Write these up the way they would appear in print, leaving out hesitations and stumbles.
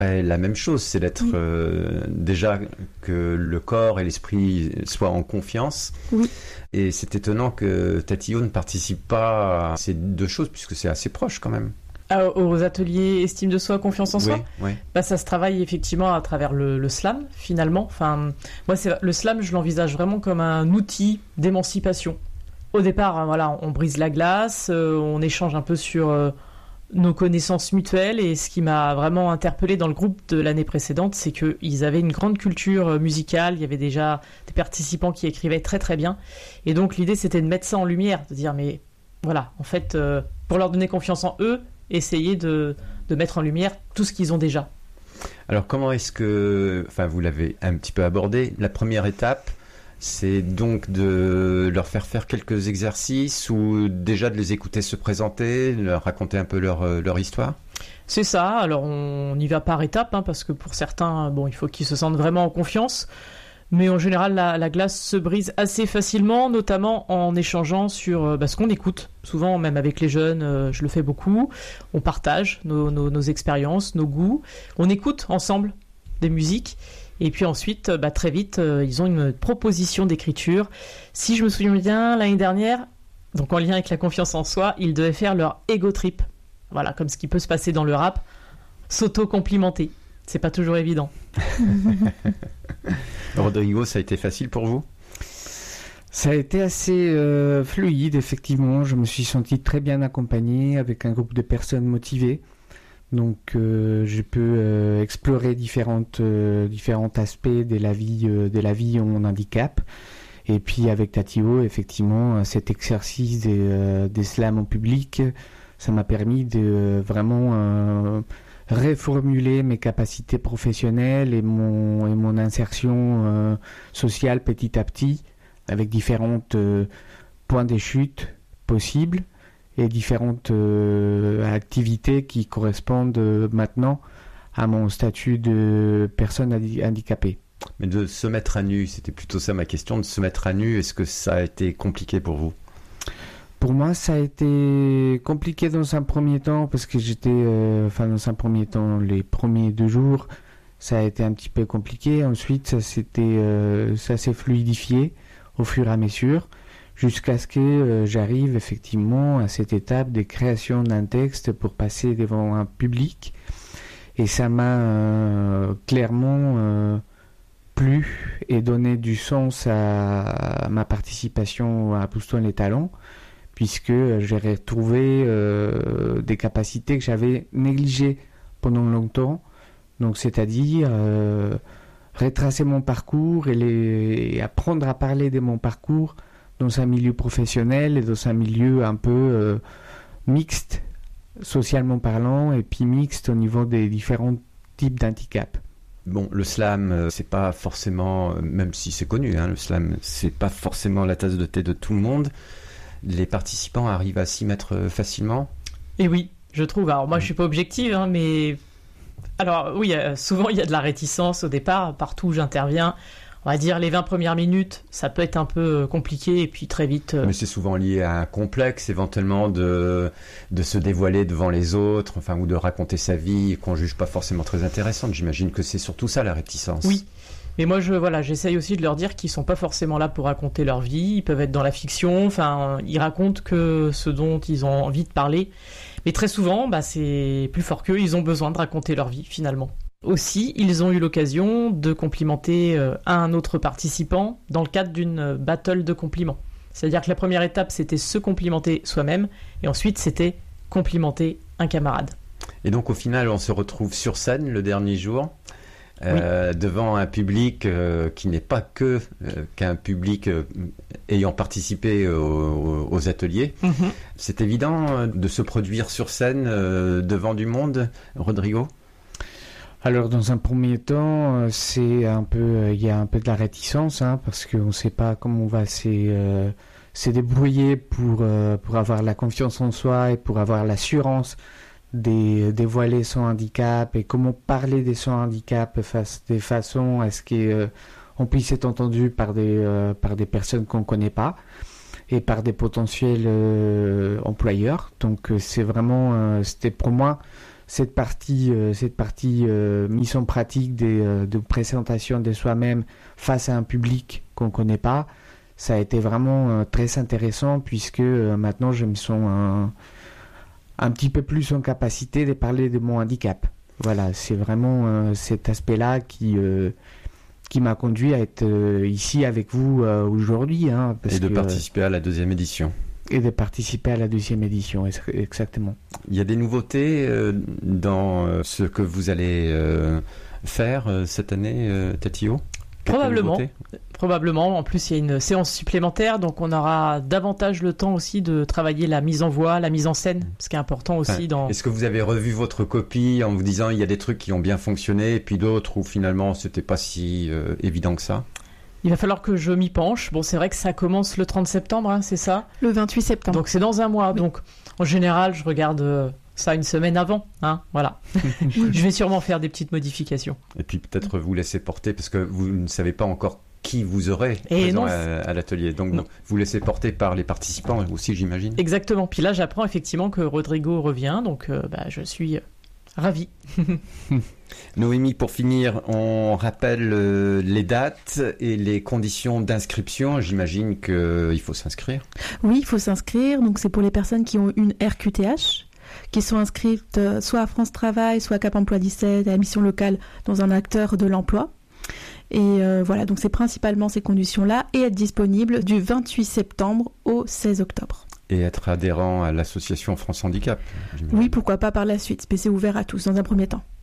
La même chose, c'est d'être déjà que le corps et l'esprit soient en confiance. Oui. Et c'est étonnant que Tatio ne participe pas à ces deux choses, puisque c'est assez proche quand même. Aux ateliers estime de soi, confiance en soi, Oui. Ça se travaille effectivement à travers le slam, finalement. Enfin, moi, le slam, je l'envisage vraiment comme un outil d'émancipation. Au départ, on brise la glace, on échange un peu sur nos connaissances mutuelles, et ce qui m'a vraiment interpellée dans le groupe de l'année précédente, c'est qu'ils avaient une grande culture musicale, il y avait déjà des participants qui écrivaient très très bien, et donc l'idée c'était de mettre ça en lumière, de dire mais voilà, en fait, pour leur donner confiance en eux, essayer de mettre en lumière tout ce qu'ils ont déjà. Alors comment est-ce que, vous l'avez un petit peu abordé, la première étape, c'est donc de leur faire quelques exercices ou déjà de les écouter se présenter, leur raconter un peu leur histoire? C'est ça, alors on y va par étapes, parce que pour certains, il faut qu'ils se sentent vraiment en confiance. Mais en général, la glace se brise assez facilement, notamment en échangeant sur ce qu'on écoute. Souvent, même avec les jeunes, je le fais beaucoup. On partage nos expériences, nos goûts. On écoute ensemble des musiques. Et puis ensuite, très vite, ils ont une proposition d'écriture. Si je me souviens bien, l'année dernière, donc en lien avec la confiance en soi, ils devaient faire leur ego trip. Voilà, comme ce qui peut se passer dans le rap, s'auto-complimenter. C'est pas toujours évident. Rodrigo, ça a été facile pour vous? Ça a été assez fluide, effectivement. Je me suis senti très bien accompagné avec un groupe de personnes motivées. Donc, je peux explorer différents aspects de la vie en handicap. Et puis, avec Tatio, effectivement, cet exercice des slams en public, ça m'a permis de vraiment reformuler mes capacités professionnelles et mon insertion sociale petit à petit, avec différentes points de chute possibles et différentes activités qui correspondent maintenant à mon statut de personne handicapée. Mais de se mettre à nu, c'était plutôt ça ma question, de se mettre à nu, est-ce que ça a été compliqué pour vous? Pour moi, ça a été compliqué dans un premier temps parce que dans un premier temps, les premiers 2 jours, ça a été un petit peu compliqué. Ensuite, ça s'est fluidifié au fur et à mesure jusqu'à ce que j'arrive effectivement à cette étape de création d'un texte pour passer devant un public. Et ça m'a clairement plu et donné du sens à ma participation à Pousse-toi les talents, puisque j'ai retrouvé des capacités que j'avais négligées pendant longtemps. Donc, c'est-à-dire retracer mon parcours et apprendre à parler de mon parcours dans un milieu professionnel et dans un milieu un peu mixte, socialement parlant, et puis mixte au niveau des différents types d'handicap. Bon, le slam, c'est pas forcément, même si c'est connu, le slam, c'est pas forcément la tasse de thé de tout le monde. Les participants arrivent à s'y mettre facilement? Et oui, je trouve. Alors moi, je suis pas objective, mais alors oui, souvent il y a de la réticence au départ, partout où j'interviens. On va dire les 20 premières minutes, ça peut être un peu compliqué, et puis très vite... Mais c'est souvent lié à un complexe, éventuellement, de se dévoiler devant les autres, ou de raconter sa vie, qu'on juge pas forcément très intéressante. J'imagine que c'est surtout ça, la réticence. Oui, mais moi, j'essaye aussi de leur dire qu'ils sont pas forcément là pour raconter leur vie, ils peuvent être dans la fiction, ils racontent que ce dont ils ont envie de parler. Mais très souvent, c'est plus fort qu'eux, ils ont besoin de raconter leur vie, finalement. Aussi, ils ont eu l'occasion de complimenter un autre participant dans le cadre d'une battle de compliments. C'est-à-dire que la première étape, c'était se complimenter soi-même, et ensuite, c'était complimenter un camarade. Et donc, au final, on se retrouve sur scène le dernier jour, devant un public qui n'est pas qu'un public ayant participé aux ateliers. Mm-hmm. C'est évident de se produire sur scène devant du monde, Rodrigo? Alors, dans un premier temps, il y a un peu de la réticence, parce qu'on ne sait pas comment on va se débrouiller pour avoir la confiance en soi et pour avoir l'assurance de dévoiler son handicap et comment parler de son handicap de façon à ce qu'on puisse être entendu par des personnes qu'on ne connaît pas et par des potentiels employeurs. Donc, c'était pour moi... cette partie mise en pratique de présentation de soi-même face à un public qu'on ne connaît pas, ça a été vraiment très intéressant puisque maintenant je me sens un petit peu plus en capacité de parler de mon handicap. Voilà, c'est vraiment cet aspect-là qui m'a conduit à être ici avec vous aujourd'hui. Et de participer à la 2e édition. Et de participer à la 2e édition, exactement. Il y a des nouveautés dans ce que vous allez faire cette année, Tatio ? Probablement. En plus, il y a une séance supplémentaire, donc on aura davantage le temps aussi de travailler la mise en voix, la mise en scène, ce qui est important aussi Est-ce que vous avez revu votre copie en vous disant il y a des trucs qui ont bien fonctionné et puis d'autres où finalement c'était pas si évident que ça ? Il va falloir que je m'y penche. Bon, c'est vrai que ça commence le 30 septembre, c'est ça ? Le 28 septembre. Donc c'est dans un mois. Oui. Donc en général, je regarde ça une semaine avant. Voilà. Je vais sûrement faire des petites modifications. Et puis peut-être vous laisser porter parce que vous ne savez pas encore qui vous aurez présent à l'atelier. Donc vous laissez porter par les participants aussi, j'imagine. Exactement. Puis là, j'apprends effectivement que Rodrigo revient. Donc je suis ravi. Noémie, pour finir, on rappelle les dates et les conditions d'inscription. J'imagine qu'il faut s'inscrire. Oui, il faut s'inscrire. Donc c'est pour les personnes qui ont une RQTH, qui sont inscrites soit à France Travail, soit à Cap Emploi 17, à la mission locale dans un acteur de l'emploi. Et voilà, donc c'est principalement ces conditions-là et être disponible du 28 septembre au 16 octobre. Et être adhérent à l'association France Handicap. Oui, pourquoi pas par la suite, mais c'est ouvert à tous dans un premier temps.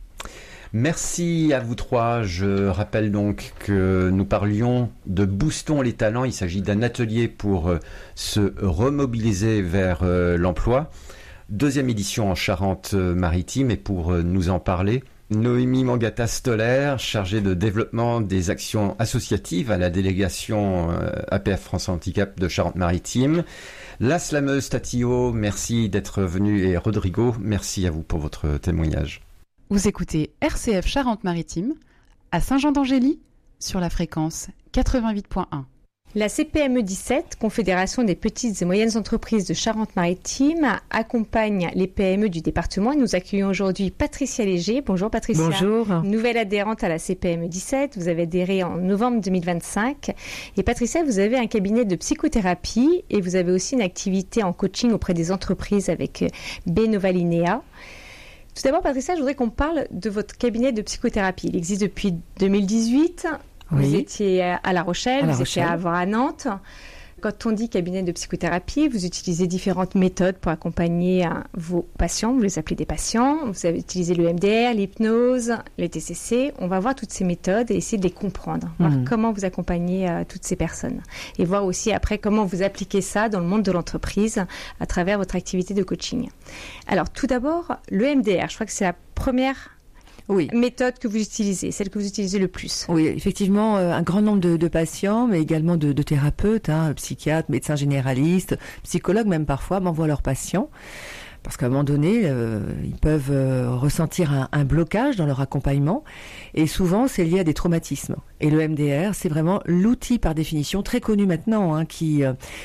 Merci à vous trois. Je rappelle donc que nous parlions de Boostons les talents. Il s'agit d'un atelier pour se remobiliser vers l'emploi. 2e édition en Charente-Maritime. Et pour nous en parler, Noémie Mangata-Stoller, chargée de développement des actions associatives à la délégation APF France Handicap de Charente-Maritime. La slameuse Tatio, merci d'être venue. Et Rodrigo, merci à vous pour votre témoignage. Vous écoutez RCF Charente-Maritime à Saint-Jean-d'Angély sur la fréquence 88.1. La CPME 17, Confédération des petites et moyennes entreprises de Charente-Maritime, accompagne les PME du département. Et nous accueillons aujourd'hui Patricia Léger. Bonjour Patricia. Bonjour. Nouvelle adhérente à la CPME 17. Vous avez adhéré en novembre 2025. Et Patricia, vous avez un cabinet de psychothérapie et vous avez aussi une activité en coaching auprès des entreprises avec Benovalinea. Tout d'abord, Patricia, je voudrais qu'on parle de votre cabinet de psychothérapie. Il existe depuis 2018. Oui. Vous étiez à La Rochelle, vous étiez avant à Nantes. Quand on dit cabinet de psychothérapie, vous utilisez différentes méthodes pour accompagner vos patients. Vous les appelez des patients. Vous avez utilisé le MDR, l'hypnose, les TCC. On va voir toutes ces méthodes et essayer de les comprendre. Voir comment vous accompagnez toutes ces personnes. Et voir aussi après comment vous appliquez ça dans le monde de l'entreprise à travers votre activité de coaching. Alors tout d'abord, le MDR, je crois que c'est la première méthode que vous utilisez, celle que vous utilisez le plus. Oui, effectivement, un grand nombre de patients, mais également de thérapeutes, psychiatres, médecins généralistes, psychologues même parfois, m'envoient leurs patients. Parce qu'à un moment donné, ils peuvent ressentir un blocage dans leur accompagnement. Et souvent, c'est lié à des traumatismes. Et le MDR, c'est vraiment l'outil par définition, très connu maintenant, qui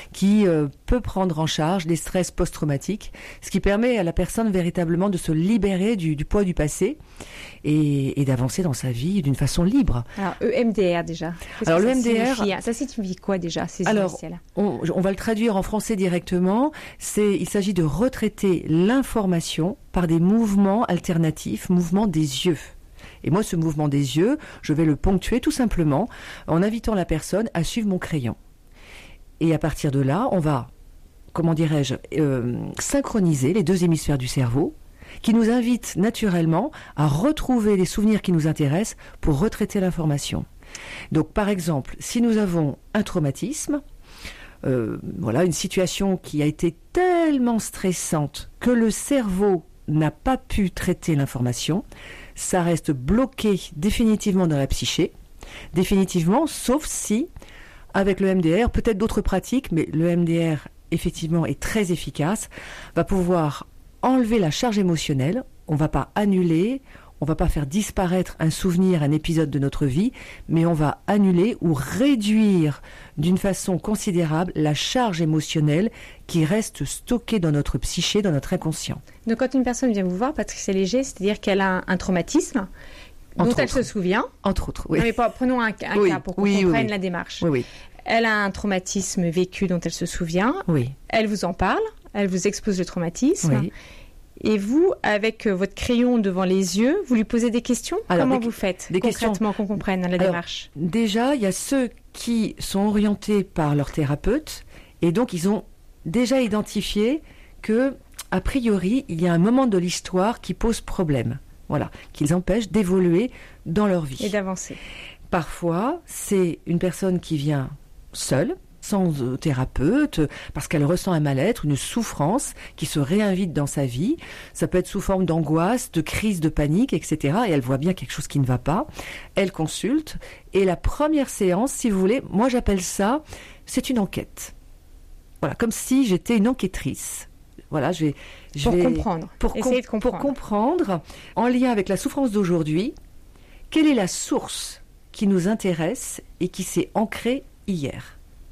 peut prendre en charge des stress post-traumatiques, ce qui permet à la personne véritablement de se libérer du poids du passé et d'avancer dans sa vie d'une façon libre. Alors, EMDR déjà. Alors, le MDR... Ça signifie quoi déjà, ces initiales ? On va le traduire en français directement. Il s'agit de retraiter l'information par des mouvements alternatifs, mouvements des yeux. Et moi, ce mouvement des yeux, je vais le ponctuer tout simplement en invitant la personne à suivre mon crayon. Et à partir de là, on va, synchroniser les deux hémisphères du cerveau qui nous invitent naturellement à retrouver les souvenirs qui nous intéressent pour retraiter l'information. Donc, par exemple, si nous avons un traumatisme, une situation qui a été tellement stressante que le cerveau n'a pas pu traiter l'information, ça reste bloqué définitivement dans la psyché, définitivement, sauf si, avec le MDR, peut-être d'autres pratiques, mais le MDR, effectivement, est très efficace, va pouvoir enlever la charge émotionnelle, on ne va pas annuler, on va pas faire disparaître un souvenir, un épisode de notre vie, mais on va annuler ou réduire d'une façon considérable la charge émotionnelle qui reste stockée dans notre psyché, dans notre inconscient. Donc quand une personne vient vous voir, Patricia Léger, c'est-à-dire qu'elle a un traumatisme dont elle se souvient. Entre autres, oui. Non, mais prenons un cas pour qu'on comprenne la démarche. Oui, oui. Elle a un traumatisme vécu dont elle se souvient. Oui. Elle vous en parle, elle vous expose le traumatisme. Oui. Et vous, avec votre crayon devant les yeux, vous lui posez des questions. Comment vous faites concrètement qu'on comprenne la démarche? Déjà, il y a ceux qui sont orientés par leur thérapeute et donc ils ont déjà identifié que, a priori, il y a un moment de l'histoire qui pose problème. Voilà, qui les empêche d'évoluer dans leur vie. Et d'avancer. Parfois, c'est une personne qui vient seule, sans thérapeute, parce qu'elle ressent un mal-être, une souffrance qui se réinvite dans sa vie. Ça peut être sous forme d'angoisse, de crise de panique, etc. Et elle voit bien quelque chose qui ne va pas. Elle consulte. Et la première séance, si vous voulez, moi j'appelle ça, c'est une enquête. Voilà, comme si j'étais une enquêtrice. Voilà, pour comprendre, en lien avec la souffrance d'aujourd'hui, quelle est la source qui nous intéresse et qui s'est ancrée hier.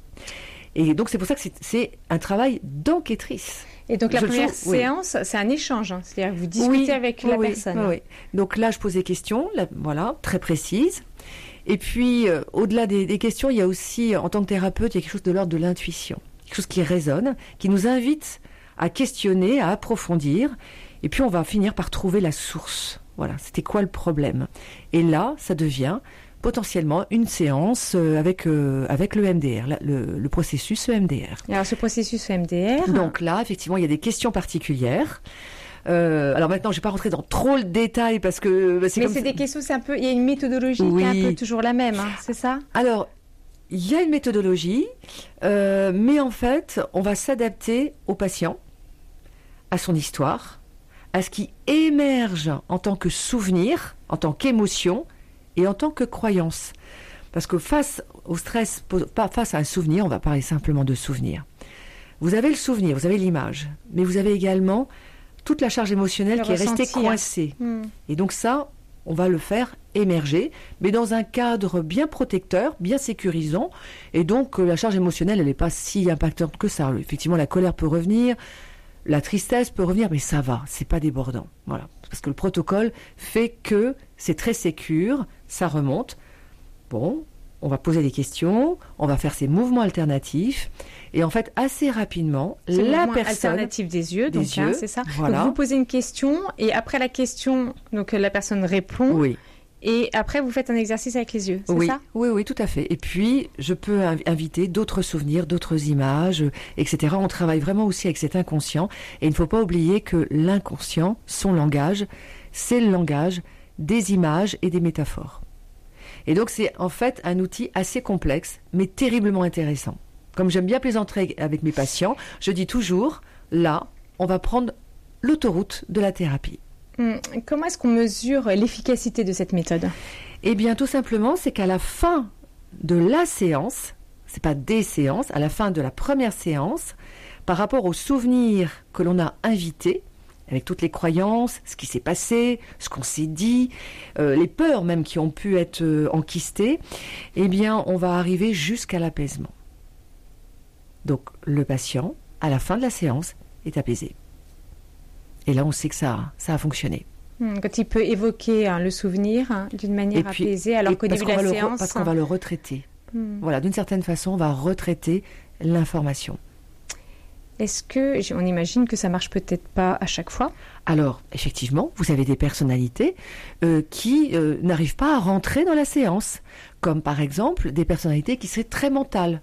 Et donc c'est pour ça que c'est un travail d'enquêtrice. Et donc la première séance, c'est un échange, hein. C'est-à-dire que vous discutez avec la personne. Oui. Donc là, je pose des questions, voilà, très précises. Et puis, au-delà des questions, il y a aussi, en tant que thérapeute, il y a quelque chose de l'ordre de l'intuition. Quelque chose qui résonne, qui nous invite à questionner, à approfondir. Et puis, on va finir par trouver la source. Voilà, c'était quoi le problème? Et là, ça devient potentiellement une séance avec le EMDR, le processus EMDR. Alors ce processus EMDR... Donc là, effectivement, il y a des questions particulières. Alors maintenant, je ne vais pas rentrer dans trop le détail parce que... Mais c'est des questions, il y a une méthodologie qui est un peu toujours la même, hein, c'est ça? Alors, il y a une méthodologie, mais en fait, on va s'adapter au patient, à son histoire, à ce qui émerge en tant que souvenir, en tant qu'émotion, et en tant que croyance. Parce que face au stress, pas face à un souvenir, on va parler simplement de souvenir. Vous avez le souvenir, vous avez l'image, mais vous avez également toute la charge émotionnelle qui est restée coincée. Et donc ça, on va le faire émerger, mais dans un cadre bien protecteur, bien sécurisant. Et donc la charge émotionnelle, elle n'est pas si impactante que ça. Effectivement, la colère peut revenir, la tristesse peut revenir, mais ça va, c'est pas débordant. Voilà. Parce que le protocole fait que c'est très sécure, ça remonte. Bon, on va poser des questions, on va faire ces mouvements alternatifs, et en fait, assez rapidement, la personne... alternatif des yeux, donc c'est ça. Voilà. Donc vous posez une question, et après la question, donc la personne répond. Oui. Et après, vous faites un exercice avec les yeux, c'est ça? Oui, tout à fait. Et puis, je peux inviter d'autres souvenirs, d'autres images, etc. On travaille vraiment aussi avec cet inconscient. Et il ne faut pas oublier que l'inconscient, son langage, c'est le langage des images et des métaphores. Et donc, c'est en fait un outil assez complexe, mais terriblement intéressant. Comme j'aime bien plaisanter avec mes patients, je dis toujours, là, on va prendre l'autoroute de la thérapie. Comment est-ce qu'on mesure l'efficacité de cette méthode? Eh bien, tout simplement, c'est qu'à la fin de la séance, c'est pas des séances, à la fin de la première séance, par rapport aux souvenirs que l'on a invités, avec toutes les croyances, ce qui s'est passé, ce qu'on s'est dit, les peurs même qui ont pu être enquistées, eh bien, on va arriver jusqu'à l'apaisement. Donc, le patient, à la fin de la séance, est apaisé. Et là, on sait que ça a fonctionné. Quand il peut évoquer le souvenir d'une manière apaisée, alors qu'au début de la séance... Parce qu'on va le retraiter. Voilà, d'une certaine façon, on va retraiter l'information. Est-ce que, on imagine que ça marche peut-être pas à chaque fois? Alors, effectivement, vous avez des personnalités qui n'arrivent pas à rentrer dans la séance. Comme par exemple, des personnalités qui seraient très mentales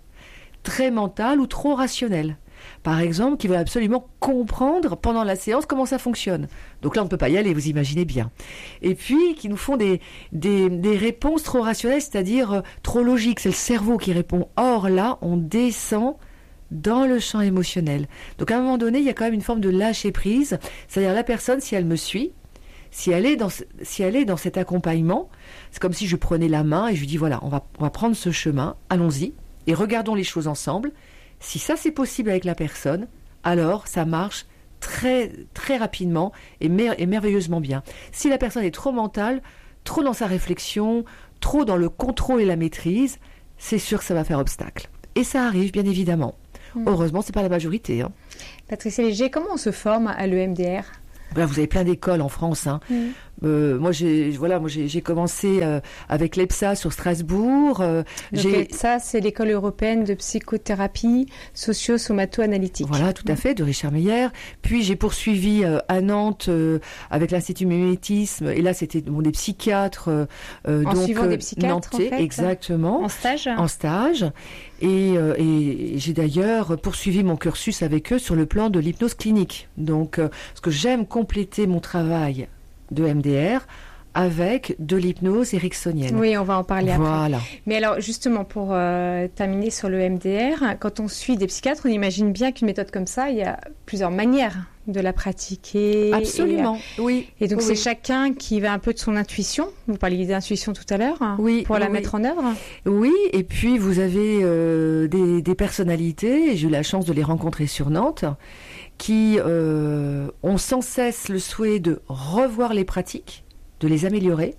ou trop rationnelles. Par exemple, qui veulent absolument comprendre pendant la séance comment ça fonctionne. Donc là, on ne peut pas y aller, vous imaginez bien. Et puis, qui nous font des réponses trop rationnelles, c'est-à-dire trop logiques. C'est le cerveau qui répond. Or là, on descend dans le champ émotionnel. Donc à un moment donné, il y a quand même une forme de lâcher-prise. C'est-à-dire la personne, si elle me suit, si elle est dans cet accompagnement, c'est comme si je prenais la main et je lui dis, voilà, on va prendre ce chemin, allons-y, et regardons les choses ensemble. Si ça c'est possible avec la personne, alors ça marche très, très rapidement et merveilleusement bien. Si la personne est trop mentale, trop dans sa réflexion, trop dans le contrôle et la maîtrise, c'est sûr que ça va faire obstacle. Et ça arrive, bien évidemment. Heureusement, c'est pas la majorité. Patricia Léger, comment on se forme à l'EMDR ? Là, vous avez plein d'écoles en France. Moi, j'ai commencé avec l'EPSA sur Strasbourg. l'EPSA, c'est l'école européenne de psychothérapie socio-somato-analytique. Voilà, tout à fait, de Richard Meyer. Puis j'ai poursuivi à Nantes avec l'Institut Mimétisme. Et là, c'était des psychiatres. Suivant des psychiatres, nantais, en fait. Exactement. En stage. En stage. Et j'ai d'ailleurs poursuivi mon cursus avec eux sur le plan de l'hypnose clinique. Donc, parce que j'aime compléter mon travail de MDR avec de l'hypnose ericksonienne. Oui, on va en parler voilà. après. Mais alors, justement, pour terminer sur le MDR, quand on suit des psychiatres, on imagine bien qu'une méthode comme ça, il y a plusieurs manières de la pratiquer. Absolument, oui. Et donc, c'est chacun qui va un peu de son intuition. Vous parliez d'intuition tout à l'heure, pour la mettre en œuvre. Oui, et puis vous avez des personnalités, et j'ai eu la chance de les rencontrer sur Nantes, qui ont sans cesse le souhait de revoir les pratiques, de les améliorer.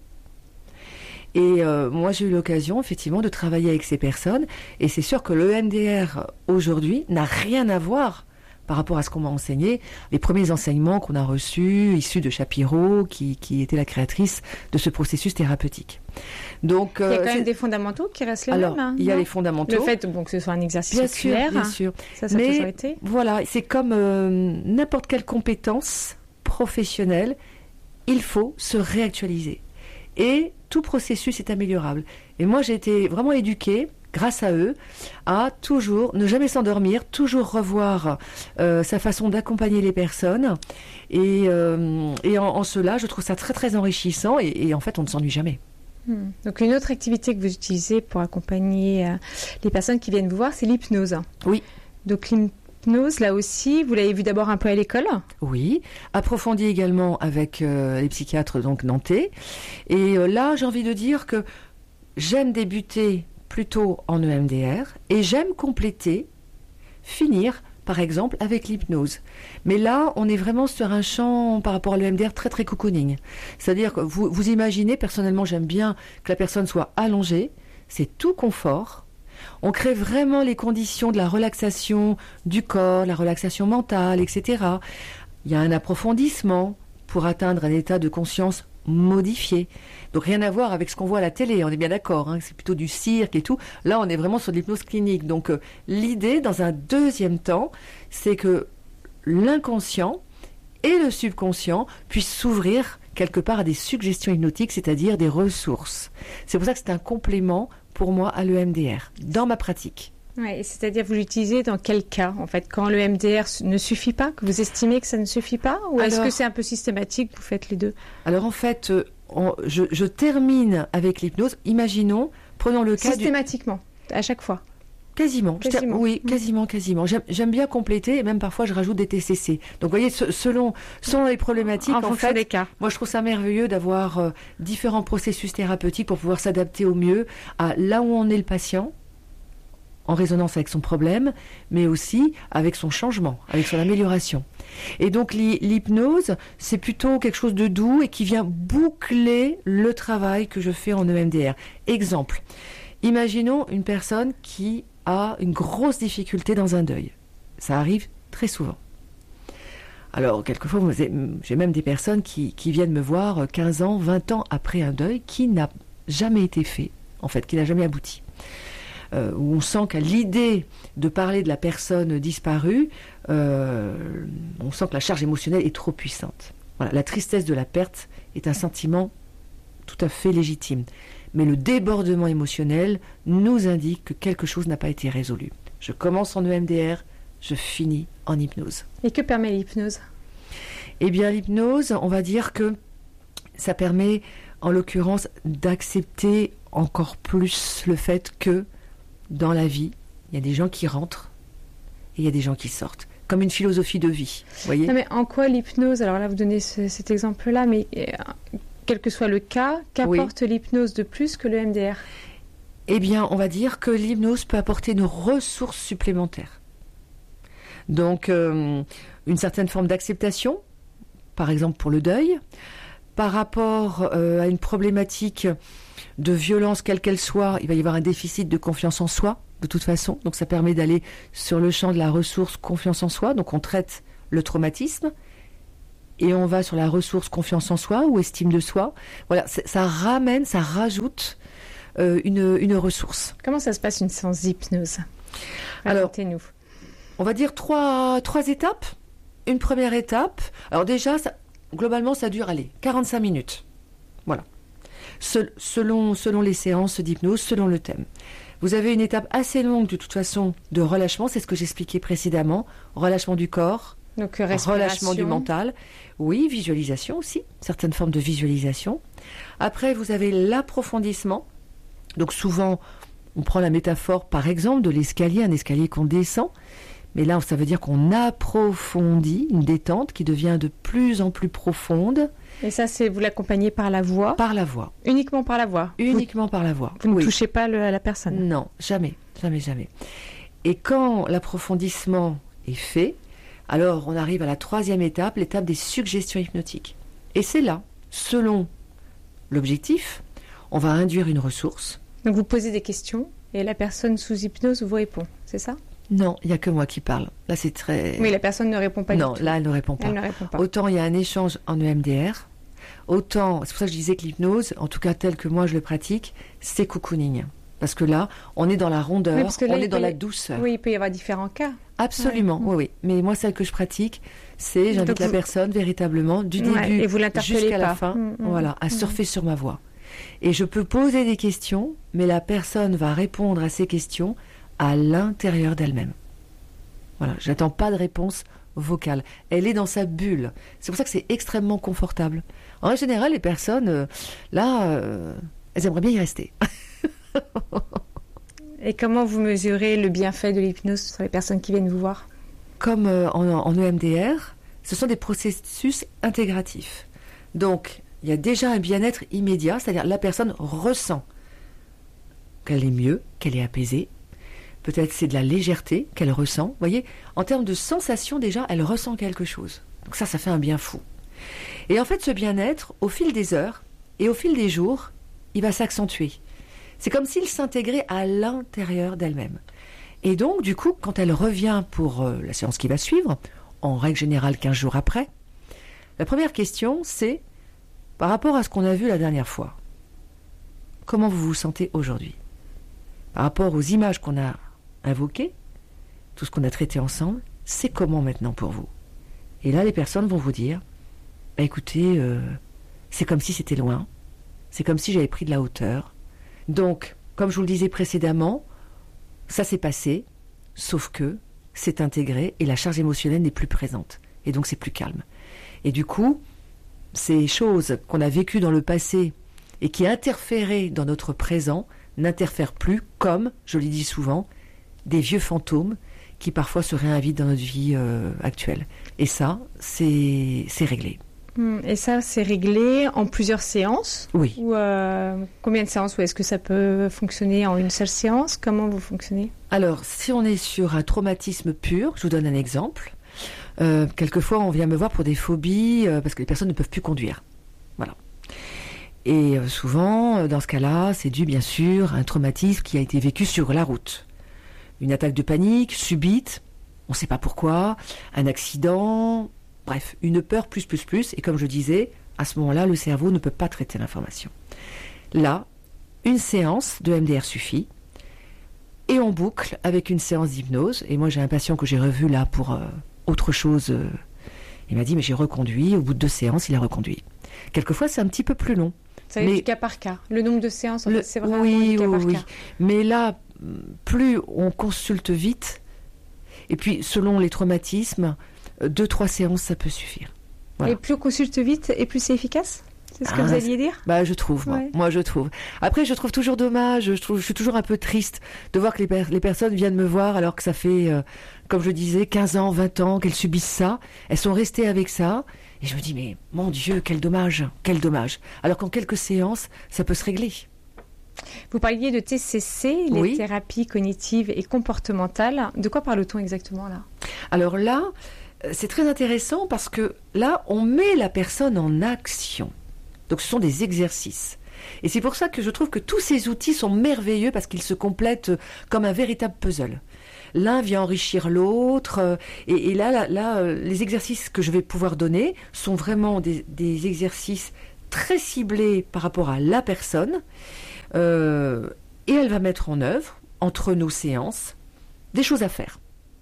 Et moi, j'ai eu l'occasion, effectivement, de travailler avec ces personnes. Et c'est sûr que le MDR, aujourd'hui, n'a rien à voir par rapport à ce qu'on m'a enseigné. Les premiers enseignements qu'on a reçus, issus de Shapiro, qui était la créatrice de ce processus thérapeutique. Donc, il y a quand même des fondamentaux qui restent les mêmes. Il y a les fondamentaux. Le fait que ce soit un exercice oculaire. Bien sûr. Ça a toujours été. Voilà, c'est comme n'importe quelle compétence professionnelle, il faut se réactualiser. Et tout processus est améliorable. Et moi, j'ai été vraiment éduquée, grâce à eux, à toujours ne jamais s'endormir, toujours revoir sa façon d'accompagner les personnes. Et en cela, je trouve ça très, très enrichissant. Et en fait, on ne s'ennuie jamais. Donc, une autre activité que vous utilisez pour accompagner les personnes qui viennent vous voir, c'est l'hypnose. Oui. Donc, l'hypnose, là aussi, vous l'avez vu d'abord un peu à l'école ? Oui, approfondi également avec les psychiatres donc nantais. Et là, j'ai envie de dire que j'aime débuter plutôt en EMDR et j'aime compléter, finir par exemple avec l'hypnose. Mais là, on est vraiment sur un champ par rapport à l'EMDR très très cocooning. C'est-à-dire que vous imaginez, personnellement j'aime bien que la personne soit allongée, c'est tout confort. On crée vraiment les conditions de la relaxation du corps, la relaxation mentale, etc. Il y a un approfondissement pour atteindre un état de conscience modifié. Donc rien à voir avec ce qu'on voit à la télé, on est bien d'accord, c'est plutôt du cirque et tout. Là, on est vraiment sur de l'hypnose clinique. Donc l'idée, dans un deuxième temps, c'est que l'inconscient et le subconscient puissent s'ouvrir quelque part à des suggestions hypnotiques, c'est-à-dire des ressources. C'est pour ça que c'est un complément pour moi à l'EMDR, dans ma pratique. Ouais, c'est-à-dire vous l'utilisez dans quel cas, en fait, quand le MDR ne suffit pas, que vous estimez que ça ne suffit pas, ou est-ce que c'est un peu systématique, vous faites les deux ? Alors en fait, je termine avec l'hypnose. Imaginons, prenons le cas systématiquement, à chaque fois. Quasiment. Oui, quasiment. J'aime bien compléter, et même parfois je rajoute des TCC. Donc vous voyez, selon les problématiques, en fait, des cas. Moi je trouve ça merveilleux d'avoir différents processus thérapeutiques pour pouvoir s'adapter au mieux à là où on est le patient, en résonance avec son problème, mais aussi avec son changement, avec son amélioration. Et donc l'hypnose, c'est plutôt quelque chose de doux et qui vient boucler le travail que je fais en EMDR. Exemple, imaginons une personne qui a une grosse difficulté dans un deuil. Ça arrive très souvent. Alors, quelquefois, j'ai même des personnes qui viennent me voir 15 ans, 20 ans après un deuil qui n'a jamais été fait, en fait, qui n'a jamais abouti. Où on sent qu'à l'idée de parler de la personne disparue, on sent que la charge émotionnelle est trop puissante. Voilà, la tristesse de la perte est un sentiment tout à fait légitime. Mais le débordement émotionnel nous indique que quelque chose n'a pas été résolu. Je commence en EMDR, je finis en hypnose. Et que permet l'hypnose ? Eh bien, l'hypnose, on va dire que ça permet, en l'occurrence, d'accepter encore plus le fait que dans la vie, il y a des gens qui rentrent et il y a des gens qui sortent. Comme une philosophie de vie, voyez ? Non, mais en quoi l'hypnose, alors là vous donnez cet exemple-là, mais quel que soit le cas, qu'apporte l'hypnose de plus que le MDR ? Eh bien, on va dire que l'hypnose peut apporter une ressource supplémentaire. Donc, une certaine forme d'acceptation, par exemple pour le deuil, par rapport à une problématique de violence quelle qu'elle soit, il va y avoir un déficit de confiance en soi, de toute façon. Donc ça permet d'aller sur le champ de la ressource confiance en soi. Donc on traite le traumatisme et on va sur la ressource confiance en soi ou estime de soi. Voilà, ça rajoute une ressource. Comment ça se passe une séance d'hypnose ? Racontez-nous. On va dire trois étapes. Une première étape, alors déjà, globalement, ça dure, 45 minutes. Voilà. Selon les séances d'hypnose, selon le thème. Vous avez une étape assez longue, de toute façon, de relâchement, c'est ce que j'expliquais précédemment. Relâchement du corps, donc, relâchement du mental. Oui, visualisation aussi, certaines formes de visualisation. Après, vous avez l'approfondissement. Donc souvent, on prend la métaphore, par exemple, de l'escalier, un escalier qu'on descend. Mais là, ça veut dire qu'on approfondit une détente qui devient de plus en plus profonde. Et ça, vous l'accompagnez par la voix ? Par la voix. Uniquement par la voix ? Uniquement par la voix. Vous ne touchez pas la personne ? Non, jamais, jamais, jamais. Et quand l'approfondissement est fait, alors on arrive à la troisième étape, l'étape des suggestions hypnotiques. Et c'est là, selon l'objectif, on va induire une ressource. Donc vous posez des questions et la personne sous hypnose vous répond, c'est ça ? Non, il n'y a que moi qui parle. Là, c'est très... Oui, la personne ne répond pas du tout. Non, là, elle ne répond pas. Autant il y a un échange en EMDR, autant... C'est pour ça que je disais que l'hypnose, en tout cas telle que moi je le pratique, c'est cocooning. Parce que là, on est dans la rondeur, on est dans la douceur. Oui, il peut y avoir différents cas. Absolument, oui. Mais moi, celle que je pratique, c'est j'invite la personne véritablement, du début et vous jusqu'à la fin, voilà, à surfer sur ma voix. Et je peux poser des questions, mais la personne va répondre à ces questions à l'intérieur d'elle-même. Voilà, j'attends pas de réponse vocale. Elle est dans sa bulle. C'est pour ça que c'est extrêmement confortable. En général, les personnes, elles aimeraient bien y rester. Et comment vous mesurez le bienfait de l'hypnose sur les personnes qui viennent vous voir ? Comme en EMDR, ce sont des processus intégratifs. Donc, il y a déjà un bien-être immédiat, c'est-à-dire la personne ressent qu'elle est mieux, qu'elle est apaisée. Peut-être c'est de la légèreté qu'elle ressent. Vous voyez, en termes de sensation, déjà, elle ressent quelque chose. Donc ça fait un bien fou. Et en fait, ce bien-être, au fil des heures et au fil des jours, il va s'accentuer. C'est comme s'il s'intégrait à l'intérieur d'elle-même. Et donc, du coup, quand elle revient pour la séance qui va suivre, en règle générale 15 jours après, la première question, c'est, par rapport à ce qu'on a vu la dernière fois, comment vous vous sentez aujourd'hui ? Par rapport aux images qu'on a invoquées, tout ce qu'on a traité ensemble, c'est comment maintenant pour vous ? Et là, les personnes vont vous dire, écoutez, c'est comme si c'était loin, c'est comme si j'avais pris de la hauteur. Donc, comme je vous le disais précédemment, ça s'est passé, sauf que c'est intégré et la charge émotionnelle n'est plus présente. Et donc, c'est plus calme. Et du coup, ces choses qu'on a vécues dans le passé et qui interféraient dans notre présent n'interfèrent plus comme, je le dis souvent, des vieux fantômes qui parfois se réinvitent dans notre vie actuelle. Et ça, c'est réglé. Et ça, c'est réglé en plusieurs séances ? Oui. Ou combien de séances ? Ou est-ce que ça peut fonctionner en une seule séance ? Comment vous fonctionnez ? Alors, si on est sur un traumatisme pur, je vous donne un exemple. Quelquefois, on vient me voir pour des phobies parce que les personnes ne peuvent plus conduire. Voilà. Et souvent, dans ce cas-là, c'est dû bien sûr à un traumatisme qui a été vécu sur la route. Une attaque de panique subite, on ne sait pas pourquoi, un accident... Bref, une peur plus. Et comme je disais, à ce moment-là, le cerveau ne peut pas traiter l'information. Là, une séance de MDR suffit. Et on boucle avec une séance d'hypnose. Et moi, j'ai un patient que j'ai revu là pour autre chose. Il m'a dit, mais j'ai reconduit. Au bout de 2 séances, il a reconduit. Quelquefois, c'est un petit peu plus long. Ça est du cas par cas. Le nombre de séances, en fait, c'est vraiment du cas par cas. Mais là, plus on consulte vite, et puis selon les traumatismes, 2-3 séances, ça peut suffire. Voilà. Et plus on consulte vite, et plus c'est efficace ? C'est ce que vous alliez dire ? Je trouve, moi je trouve. Après, je trouve toujours dommage, je suis toujours un peu triste de voir que les personnes viennent me voir alors que ça fait, comme je disais, 15 ans, 20 ans qu'elles subissent ça. Elles sont restées avec ça. Et je me dis, mais mon Dieu, quel dommage. Alors qu'en quelques séances, ça peut se régler. Vous parliez de TCC, les thérapies cognitives et comportementales. De quoi parle-t-on exactement là ? Alors là, c'est très intéressant parce que là, on met la personne en action. Donc ce sont des exercices. Et c'est pour ça que je trouve que tous ces outils sont merveilleux parce qu'ils se complètent comme un véritable puzzle. L'un vient enrichir l'autre. Et là, les exercices que je vais pouvoir donner sont vraiment des exercices très ciblés par rapport à la personne. Et elle va mettre en œuvre, entre nos séances, des choses à faire.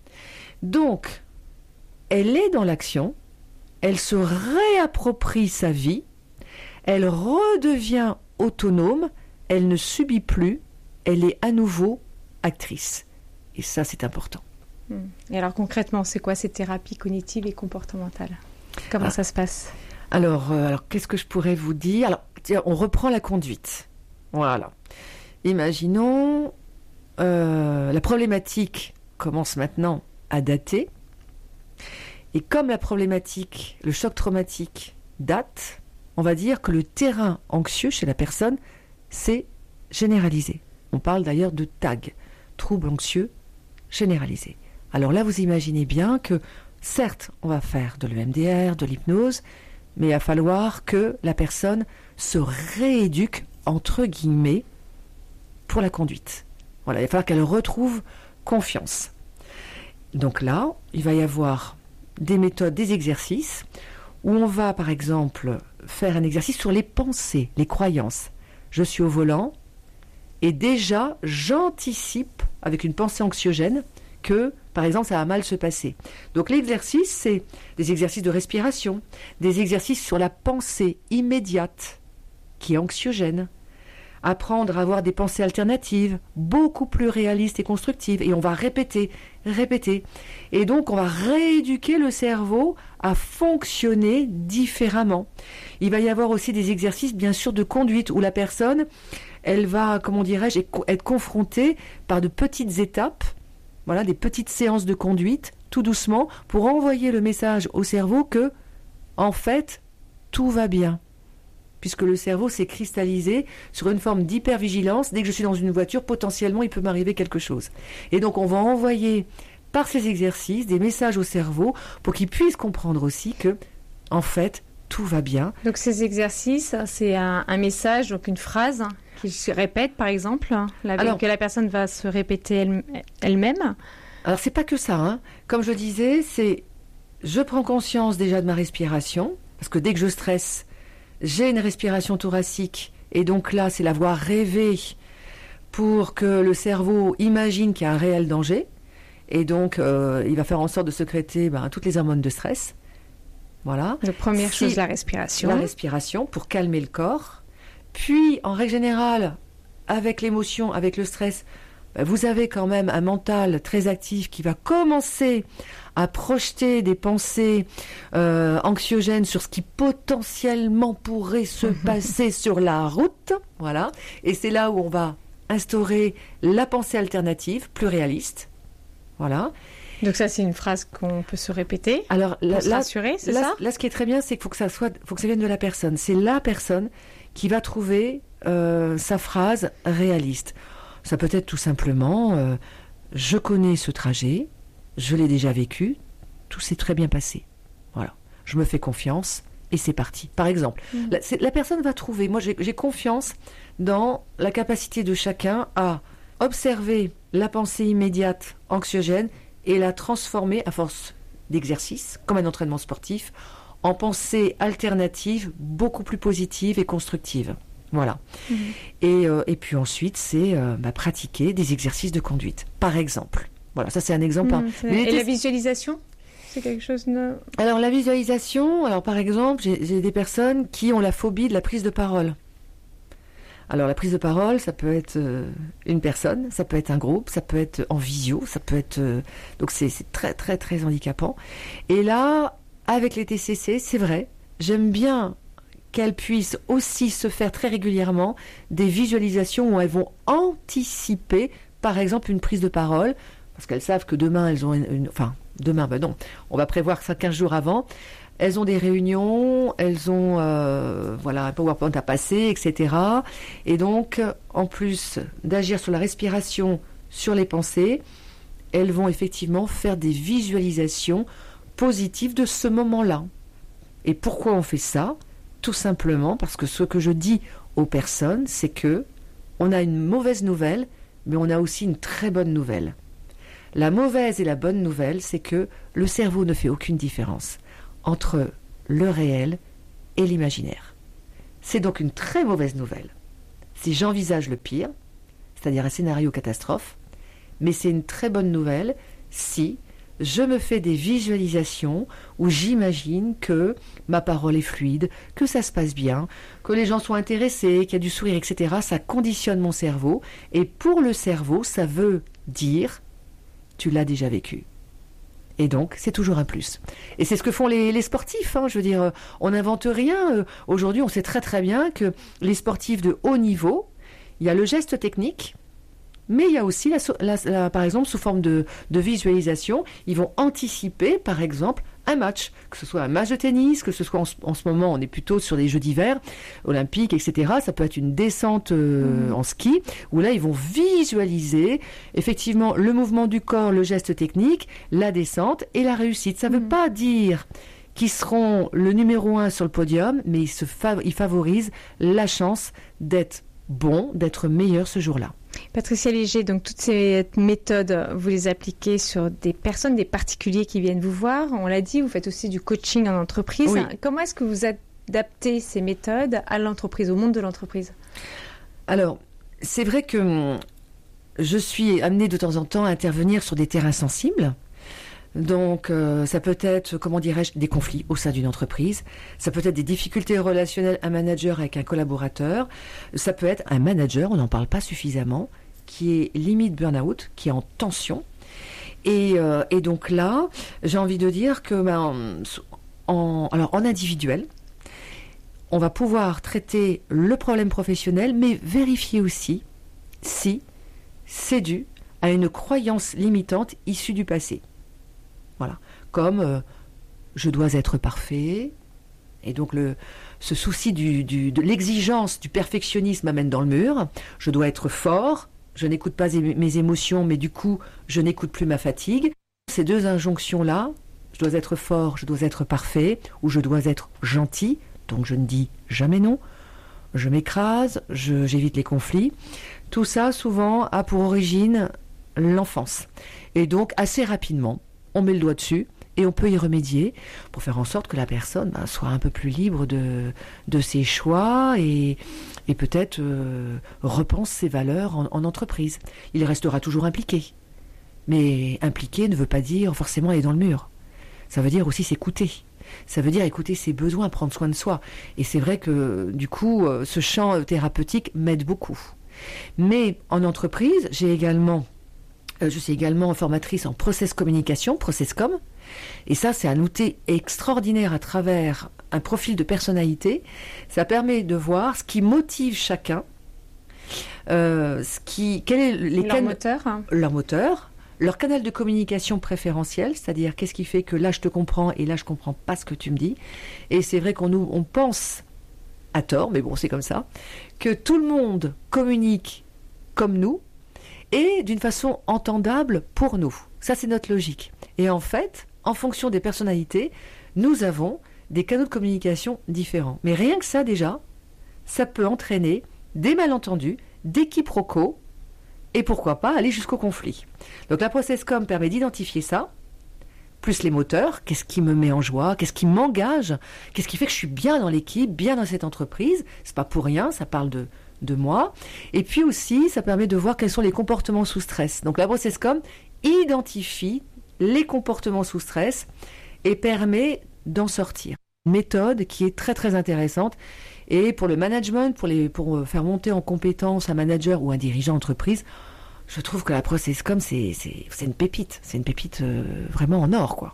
Donc, elle est dans l'action, elle se réapproprie sa vie, elle redevient autonome, elle ne subit plus, elle est à nouveau actrice. Et ça, c'est important. Et alors concrètement, c'est quoi ces thérapies cognitives et comportementales ? Comment ça se passe ? Alors, qu'est-ce que je pourrais vous dire ? Alors, tiens, on reprend la conduite. Voilà. Imaginons, la problématique commence maintenant à dater. Et comme la problématique, le choc traumatique date, on va dire que le terrain anxieux chez la personne, c'est généralisé. On parle d'ailleurs de TAG, trouble anxieux généralisé. Alors là, vous imaginez bien que, certes, on va faire de l'EMDR, de l'hypnose, mais il va falloir que la personne se rééduque, entre guillemets, pour la conduite. Voilà, il va falloir qu'elle retrouve confiance. Donc là, il va y avoir des méthodes, des exercices, où on va, par exemple, faire un exercice sur les pensées, les croyances. Je suis au volant, et déjà, j'anticipe, avec une pensée anxiogène, que, par exemple, ça va mal se passer. Donc l'exercice, c'est des exercices de respiration, des exercices sur la pensée immédiate, qui est anxiogène. Apprendre à avoir des pensées alternatives, beaucoup plus réalistes et constructives. Et on va répéter. Et donc, on va rééduquer le cerveau à fonctionner différemment. Il va y avoir aussi des exercices, bien sûr, de conduite, où la personne, elle va, comment dirais-je, être confrontée par de petites étapes, voilà, des petites séances de conduite, tout doucement, pour envoyer le message au cerveau que, en fait, tout va bien. Puisque le cerveau s'est cristallisé sur une forme d'hypervigilance. Dès que je suis dans une voiture, potentiellement, il peut m'arriver quelque chose. Et donc, on va envoyer par ces exercices des messages au cerveau pour qu'il puisse comprendre aussi que, en fait, tout va bien. Donc, ces exercices, c'est un message, donc une phrase qui se répète, par exemple, que la personne va se répéter elle-même. Alors, c'est pas que ça, hein. Comme je disais, c'est je prends conscience déjà de ma respiration, parce que dès que je stresse, j'ai une respiration thoracique, et donc là, c'est la voie rêvée pour que le cerveau imagine qu'il y a un réel danger, et donc il va faire en sorte de sécréter toutes les hormones de stress. Voilà. La première chose, la respiration. La respiration pour calmer le corps. Puis, en règle générale, avec l'émotion, avec le stress, vous avez quand même un mental très actif qui va commencer à projeter des pensées anxiogènes sur ce qui potentiellement pourrait se passer sur la route. Voilà. Et c'est là où on va instaurer la pensée alternative, plus réaliste. Voilà. Donc ça, c'est une phrase qu'on peut se répéter. Alors pour se rassurer, c'est ça ? Là, ce qui est très bien, c'est qu'il faut que ça vienne de la personne. C'est la personne qui va trouver sa phrase réaliste. Ça peut être tout simplement je connais ce trajet, je l'ai déjà vécu, tout s'est très bien passé. Voilà. Je me fais confiance et c'est parti. Par exemple, la personne va trouver, moi j'ai confiance dans la capacité de chacun à observer la pensée immédiate anxiogène et la transformer à force d'exercice, comme un entraînement sportif, en pensée alternative beaucoup plus positive et constructive. Voilà. Et puis ensuite, c'est pratiquer des exercices de conduite. Par exemple. Voilà, ça c'est un exemple. Et la visualisation ? C'est quelque chose de... Alors la visualisation, par exemple, j'ai des personnes qui ont la phobie de la prise de parole. Alors la prise de parole, ça peut être une personne, ça peut être un groupe, ça peut être en visio, ça peut être... donc c'est très très très handicapant. Et là, avec les TCC, c'est vrai, j'aime bien qu'elles puissent aussi se faire très régulièrement des visualisations où elles vont anticiper, par exemple, une prise de parole, parce qu'elles savent que demain, elles ont demain, non, on va prévoir ça 15 jours avant. Elles ont des réunions, elles ont un PowerPoint à passer, etc. Et donc, en plus d'agir sur la respiration, sur les pensées, elles vont effectivement faire des visualisations positives de ce moment-là. Et pourquoi on fait ça ? Tout simplement parce que ce que je dis aux personnes, c'est que on a une mauvaise nouvelle, mais on a aussi une très bonne nouvelle. La mauvaise et la bonne nouvelle, c'est que le cerveau ne fait aucune différence entre le réel et l'imaginaire. C'est donc une très mauvaise nouvelle si j'envisage le pire, c'est-à-dire un scénario catastrophe, mais c'est une très bonne nouvelle si je me fais des visualisations où j'imagine que ma parole est fluide, que ça se passe bien, que les gens sont intéressés, qu'il y a du sourire, etc. Ça conditionne mon cerveau. Et pour le cerveau, ça veut dire « tu l'as déjà vécu ». Et donc, c'est toujours un plus. Et c'est ce que font les sportifs. Je veux dire, on n'invente rien. Aujourd'hui, on sait très très bien que les sportifs de haut niveau, il y a le geste technique, mais il y a aussi, par exemple, sous forme de visualisation, ils vont anticiper, par exemple, un match, que ce soit un match de tennis, que ce soit en ce moment, on est plutôt sur des Jeux d'hiver, olympiques, etc. Ça peut être une descente en ski, où là, ils vont visualiser, effectivement, le mouvement du corps, le geste technique, la descente et la réussite. Ça ne veut pas dire qu'ils seront le numéro 1 sur le podium, mais ils favorisent la chance d'être bon, d'être meilleur ce jour-là. Patricia Léger, donc toutes ces méthodes, vous les appliquez sur des personnes, des particuliers qui viennent vous voir. On l'a dit, vous faites aussi du coaching en entreprise. Oui. Comment est-ce que vous adaptez ces méthodes à l'entreprise, au monde de l'entreprise ? Alors, c'est vrai que je suis amenée de temps en temps à intervenir sur des terrains sensibles. Donc, ça peut être, comment dirais-je, des conflits au sein d'une entreprise. Ça peut être des difficultés relationnelles, un manager avec un collaborateur. Ça peut être un manager, on n'en parle pas suffisamment, qui est limite burn-out, qui est en tension. Et donc là, j'ai envie de dire que, en individuel, on va pouvoir traiter le problème professionnel, mais vérifier aussi si c'est dû à une croyance limitante issue du passé. Voilà, comme je dois être parfait, et donc ce souci de l'exigence du perfectionnisme m'amène dans le mur. Je dois être fort, je n'écoute pas mes émotions, mais du coup, je n'écoute plus ma fatigue. Ces deux injonctions-là, je dois être fort, je dois être parfait, ou je dois être gentil, donc je ne dis jamais non, je m'écrase, j'évite les conflits. Tout ça, souvent, a pour origine l'enfance. Et donc, assez rapidement, on met le doigt dessus et on peut y remédier pour faire en sorte que la personne soit un peu plus libre de ses choix et peut-être repense ses valeurs en entreprise. Il restera toujours impliqué. Mais impliqué ne veut pas dire forcément aller dans le mur. Ça veut dire aussi s'écouter. Ça veut dire écouter ses besoins, prendre soin de soi. Et c'est vrai que du coup, ce champ thérapeutique m'aide beaucoup. Mais en entreprise, je suis également formatrice en process communication, ProcessCom. Et ça, c'est un outil extraordinaire à travers un profil de personnalité. Ça permet de voir ce qui motive chacun, leur moteur, leur canal de communication préférentiel, c'est-à-dire qu'est-ce qui fait que là je te comprends et là je comprends pas ce que tu me dis. Et c'est vrai on pense à tort, mais bon, c'est comme ça, que tout le monde communique comme nous, et d'une façon entendable pour nous. Ça, c'est notre logique. Et en fait, en fonction des personnalités, nous avons des canaux de communication différents. Mais rien que ça, déjà, ça peut entraîner des malentendus, des quiproquos, et pourquoi pas aller jusqu'au conflit. Donc la ProcessCom permet d'identifier ça, plus les moteurs, qu'est-ce qui me met en joie, qu'est-ce qui m'engage, qu'est-ce qui fait que je suis bien dans l'équipe, bien dans cette entreprise. C'est pas pour rien, ça parle de moi. Et puis aussi, ça permet de voir quels sont les comportements sous stress. Donc la ProcessCom identifie les comportements sous stress et permet d'en sortir. Une méthode qui est très très intéressante. Et pour le management, pour faire monter en compétence un manager ou un dirigeant d'entreprise, je trouve que la ProcessCom, c'est une pépite. C'est une pépite vraiment en or, quoi.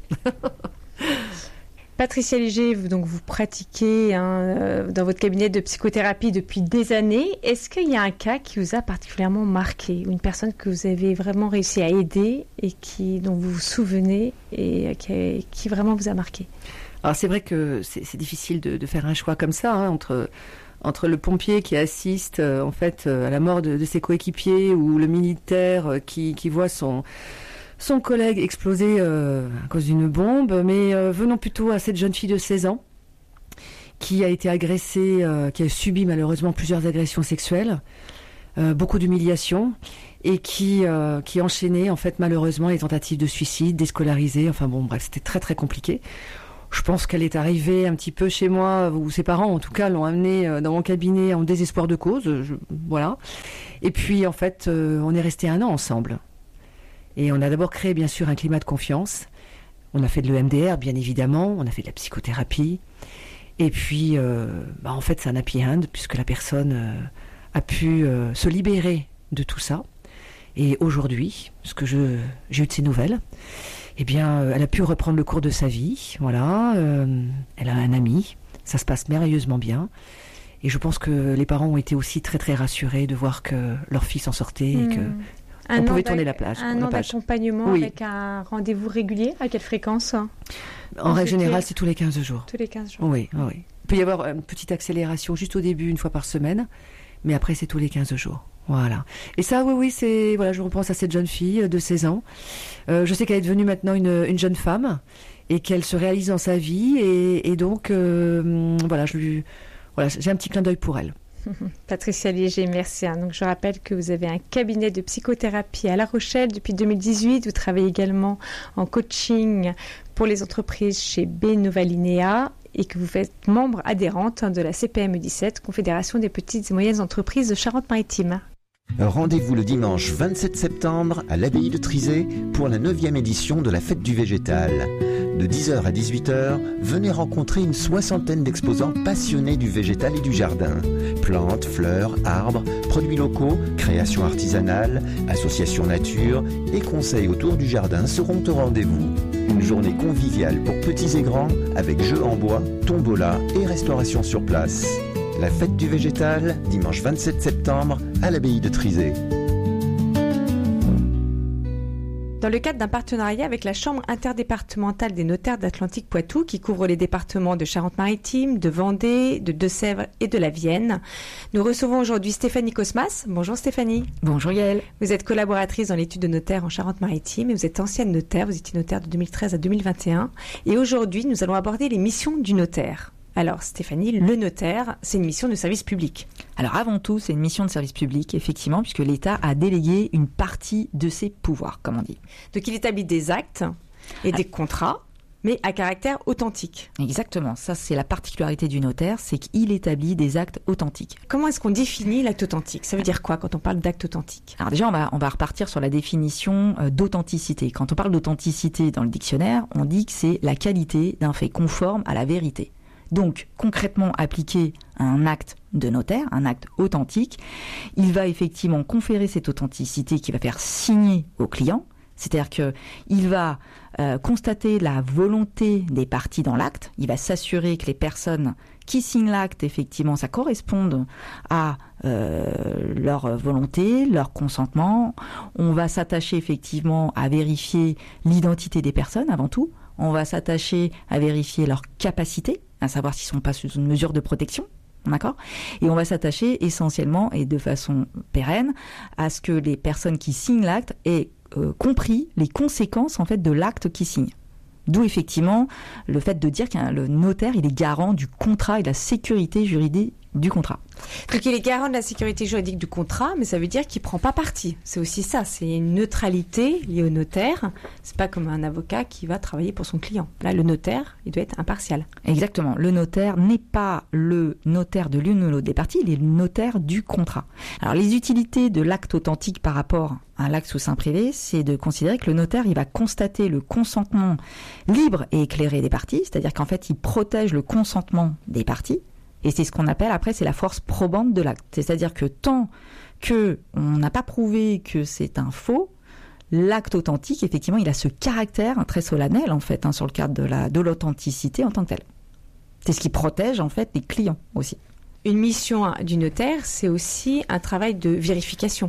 Patricia Léger, vous pratiquez dans votre cabinet de psychothérapie depuis des années. Est-ce qu'il y a un cas qui vous a particulièrement marqué, ou une personne que vous avez vraiment réussi à aider et dont vous vous souvenez et qui vraiment vous a marqué ? Alors c'est vrai que c'est difficile de faire un choix comme ça entre entre le pompier qui assiste en fait à la mort de ses coéquipiers ou le militaire qui voit son collègue exploser à cause d'une bombe. Mais venons plutôt à cette jeune fille de 16 ans qui a été agressée, qui a subi malheureusement plusieurs agressions sexuelles, beaucoup d'humiliations, et qui enchaînait en fait malheureusement les tentatives de suicide, déscolarisée. Enfin bon, bref, c'était très très compliqué. Je pense qu'elle est arrivée un petit peu chez moi, ou ses parents en tout cas l'ont amenée dans mon cabinet en désespoir de cause, voilà. Et puis en fait, on est resté 1 an ensemble. Et on a d'abord créé bien sûr un climat de confiance. On a fait de l'EMDR bien évidemment, on a fait de la psychothérapie. Et puis en fait c'est un happy end puisque la personne a pu se libérer de tout ça. Et aujourd'hui, parce que j'ai eu de ses nouvelles, eh bien, elle a pu reprendre le cours de sa vie, voilà. Elle a un ami, ça se passe merveilleusement bien. Et je pense que les parents ont été aussi très très rassurés de voir que leur fille s'en sortait et que on pouvait tourner la page. Un an d'accompagnement avec un rendez-vous régulier, à quelle fréquence? En règle générale, c'est tous les 15 jours. Tous les 15 jours. Oui. Il peut y avoir une petite accélération juste au début, 1 fois par semaine, mais après c'est tous les 15 jours. Voilà. Et ça, oui, c'est je repense à cette jeune fille de 16 ans. Je sais qu'elle est devenue maintenant une jeune femme et qu'elle se réalise dans sa vie et donc j'ai un petit clin d'œil pour elle. Patricia Liéger, merci. Donc, je rappelle que vous avez un cabinet de psychothérapie à La Rochelle depuis 2018. Vous travaillez également en coaching pour les entreprises chez Benova Linea et que vous êtes membre adhérente de la CPME 17, Confédération des petites et moyennes entreprises de Charente-Maritime. Rendez-vous le dimanche 27 septembre à l'abbaye de Trizé pour la 9e édition de la Fête du Végétal. De 10h à 18h, venez rencontrer une 60aine d'exposants passionnés du végétal et du jardin. Plantes, fleurs, arbres, produits locaux, créations artisanales, associations nature et conseils autour du jardin seront au rendez-vous. Une journée conviviale pour petits et grands avec jeux en bois, tombola et restauration sur place. La Fête du Végétal, dimanche 27 septembre, à l'abbaye de Trizé. Dans le cadre d'un partenariat avec la Chambre interdépartementale des notaires d'Atlantique-Poitou, qui couvre les départements de Charente-Maritime, de Vendée, de Deux-Sèvres et de la Vienne, nous recevons aujourd'hui Stéphanie Cosmas. Bonjour Stéphanie. Bonjour Yael. Vous êtes collaboratrice dans l'étude de notaire en Charente-Maritime et vous êtes ancienne notaire, vous étiez notaire de 2013 à 2021. Et aujourd'hui, nous allons aborder les missions du notaire. Alors Stéphanie, le notaire, c'est une mission de service public. Alors avant tout, c'est une mission de service public, effectivement, puisque l'État a délégué une partie de ses pouvoirs, comme on dit. Donc il établit des actes et des contrats, mais à caractère authentique. Exactement, ça c'est la particularité du notaire, c'est qu'il établit des actes authentiques. Comment est-ce qu'on définit l'acte authentique? Ça veut dire quoi quand on parle d'acte authentique? Alors déjà, on va repartir sur la définition d'authenticité. Quand on parle d'authenticité dans le dictionnaire, on dit que c'est la qualité d'un fait conforme à la vérité. Donc, concrètement appliqué à un acte de notaire, un acte authentique, il va effectivement conférer cette authenticité qui va faire signer au client, c'est-à-dire qu'il va constater la volonté des parties dans l'acte, il va s'assurer que les personnes qui signent l'acte, effectivement, ça corresponde à leur volonté, leur consentement. On va s'attacher effectivement à vérifier l'identité des personnes avant tout. On va s'attacher à vérifier leur capacité, à savoir s'ils ne sont pas sous une mesure de protection, d'accord ? Et on va s'attacher essentiellement et de façon pérenne à ce que les personnes qui signent l'acte aient compris les conséquences en fait de l'acte qu'ils signent. D'où effectivement le fait de dire que le notaire il est garant du contrat et de la sécurité juridique du contrat. Donc il est garant de la sécurité juridique du contrat, mais ça veut dire qu'il ne prend pas parti. C'est aussi ça, c'est une neutralité liée au notaire. C'est pas comme un avocat qui va travailler pour son client. Là, le notaire, il doit être impartial. Exactement. Le notaire n'est pas le notaire de l'une ou l'autre des parties, il est le notaire du contrat. Alors les utilités de l'acte authentique par rapport à l'acte sous seing privé, c'est de considérer que le notaire, il va constater le consentement libre et éclairé des parties, c'est-à-dire qu'en fait, il protège le consentement des parties. Et c'est ce qu'on appelle après, c'est la force probante de l'acte. C'est-à-dire que tant qu'on n'a pas prouvé que c'est un faux, l'acte authentique, effectivement, il a ce caractère très solennel, en fait, sur le cadre de l'authenticité en tant que tel. C'est ce qui protège, en fait, les clients aussi. Une mission du notaire, c'est aussi un travail de vérification.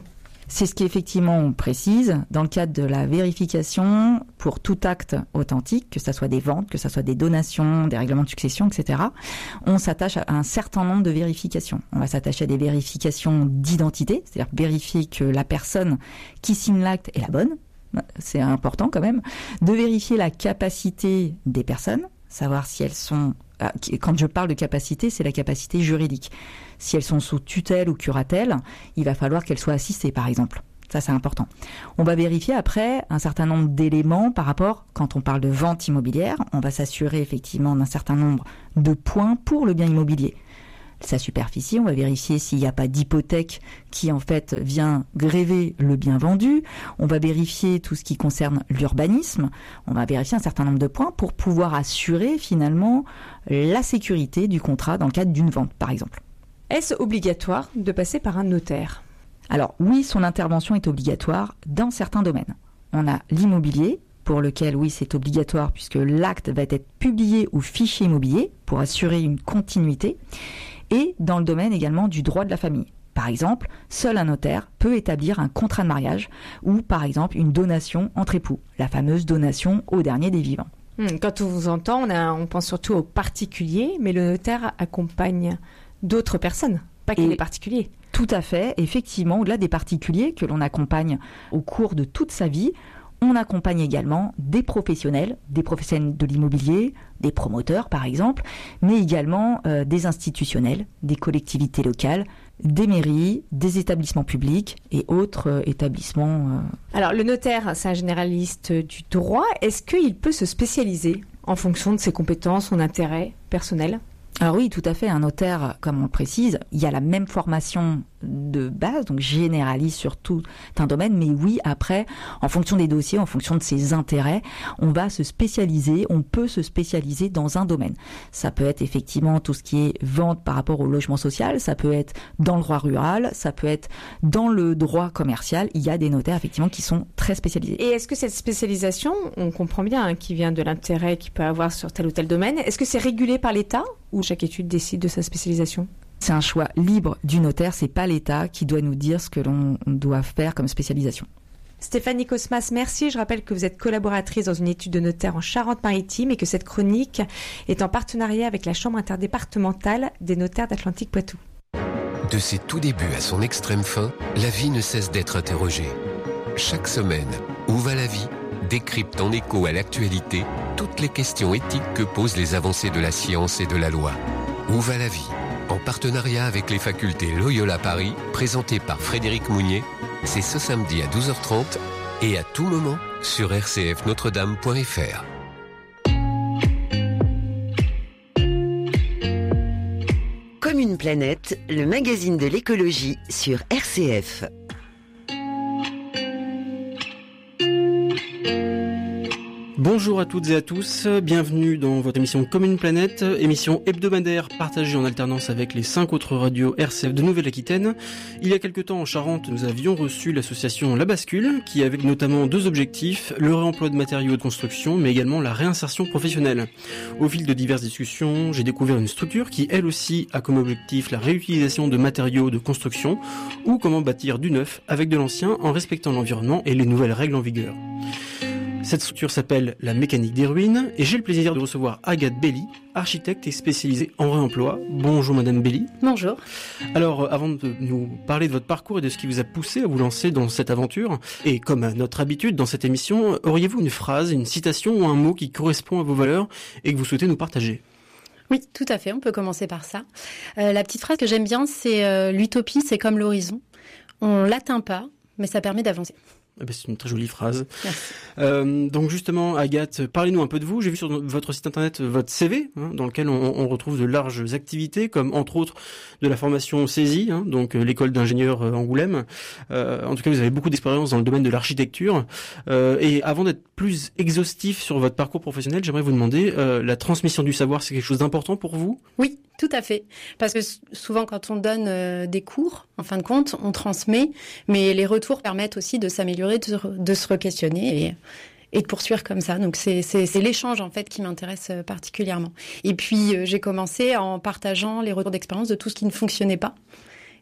C'est ce qu'effectivement on précise dans le cadre de la vérification pour tout acte authentique, que ce soit des ventes, que ce soit des donations, des règlements de succession, etc. On s'attache à un certain nombre de vérifications. On va s'attacher à des vérifications d'identité, c'est-à-dire vérifier que la personne qui signe l'acte est la bonne. C'est important quand même. De vérifier la capacité des personnes, savoir si elles sont... Quand je parle de capacité, c'est la capacité juridique. Si elles sont sous tutelle ou curatelle, il va falloir qu'elles soient assistées, par exemple. Ça, c'est important. On va vérifier après un certain nombre d'éléments par rapport, quand on parle de vente immobilière, on va s'assurer effectivement d'un certain nombre de points pour le bien immobilier. Sa superficie, on va vérifier s'il n'y a pas d'hypothèque qui en fait vient gréver le bien vendu. On va vérifier tout ce qui concerne l'urbanisme. On va vérifier un certain nombre de points pour pouvoir assurer finalement la sécurité du contrat dans le cadre d'une vente, par exemple. Est-ce obligatoire de passer par un notaire ? Alors oui, son intervention est obligatoire dans certains domaines. On a l'immobilier, pour lequel, oui, c'est obligatoire puisque l'acte va être publié au fichier immobilier pour assurer une continuité. Et dans le domaine également du droit de la famille. Par exemple, seul un notaire peut établir un contrat de mariage ou par exemple une donation entre époux, la fameuse donation au dernier des vivants. Quand on vous entend, on pense surtout aux particuliers, mais le notaire accompagne d'autres personnes, pas que les particuliers. Tout à fait, effectivement, au-delà des particuliers que l'on accompagne au cours de toute sa vie, on accompagne également des professionnels de l'immobilier, des promoteurs par exemple, mais également des institutionnels, des collectivités locales, des mairies, des établissements publics et autres établissements. Alors le notaire, c'est un généraliste du droit. Est-ce qu'il peut se spécialiser en fonction de ses compétences, son intérêt personnel ? Alors oui, tout à fait. Un notaire, comme on le précise, il y a la même formation de base, donc généraliste sur tout un domaine, mais oui, après, en fonction des dossiers, en fonction de ses intérêts, on va se spécialiser, on peut se spécialiser dans un domaine. Ça peut être effectivement tout ce qui est vente par rapport au logement social, ça peut être dans le droit rural, ça peut être dans le droit commercial. Il y a des notaires effectivement qui sont très spécialisés. Et est-ce que cette spécialisation, on comprend bien qui vient de l'intérêt qu'il peut avoir sur tel ou tel domaine, est-ce que c'est régulé par l'État ou chaque étude décide de sa spécialisation ? C'est un choix libre du notaire, c'est pas l'État qui doit nous dire ce que l'on doit faire comme spécialisation. Stéphanie Cosmas, merci. Je rappelle que vous êtes collaboratrice dans une étude de notaire en Charente-Maritime et que cette chronique est en partenariat avec la Chambre interdépartementale des notaires d'Atlantique-Poitou. De ses tout débuts à son extrême fin, la vie ne cesse d'être interrogée. Chaque semaine, Où va la vie décrypte en écho à l'actualité toutes les questions éthiques que posent les avancées de la science et de la loi. Où va la vie ? En partenariat avec les facultés Loyola Paris, présenté par Frédéric Mounier, c'est ce samedi à 12h30 et à tout moment sur rcfnotredame.fr. Comme une planète, le magazine de l'écologie sur RCF. Bonjour à toutes et à tous, bienvenue dans votre émission Comme une planète, émission hebdomadaire partagée en alternance avec les 5 autres radios RCF de Nouvelle-Aquitaine. Il y a quelque temps en Charente, nous avions reçu l'association La Bascule, qui avait notamment 2 objectifs, le réemploi de matériaux de construction, mais également la réinsertion professionnelle. Au fil de diverses discussions, j'ai découvert une structure qui, elle aussi, a comme objectif la réutilisation de matériaux de construction, ou comment bâtir du neuf avec de l'ancien en respectant l'environnement et les nouvelles règles en vigueur. Cette structure s'appelle la mécanique des ruines et j'ai le plaisir de recevoir Agathe Belli, architecte et spécialisée en réemploi. Bonjour Madame Belli. Bonjour. Alors avant de nous parler de votre parcours et de ce qui vous a poussé à vous lancer dans cette aventure, et comme à notre habitude dans cette émission, auriez-vous une phrase, une citation ou un mot qui correspond à vos valeurs et que vous souhaitez nous partager ? Oui, tout à fait, on peut commencer par ça. La petite phrase que j'aime bien, c'est l'utopie, c'est comme l'horizon. On l'atteint pas, mais ça permet d'avancer. C'est une très jolie phrase. Donc justement, Agathe, parlez-nous un peu de vous. J'ai vu sur votre site internet votre CV, dans lequel on retrouve de larges activités, comme entre autres de la formation CESI, donc l'école d'ingénieurs Angoulême. En tout cas, vous avez beaucoup d'expérience dans le domaine de l'architecture. Et avant d'être plus exhaustif sur votre parcours professionnel, j'aimerais vous demander, la transmission du savoir, c'est quelque chose d'important pour vous ? Oui, tout à fait. Parce que souvent, quand on donne des cours, en fin de compte, on transmet, mais les retours permettent aussi de s'améliorer, de se re-questionner et de poursuivre comme ça. Donc c'est l'échange en fait qui m'intéresse particulièrement. Et puis j'ai commencé en partageant les retours d'expérience de tout ce qui ne fonctionnait pas.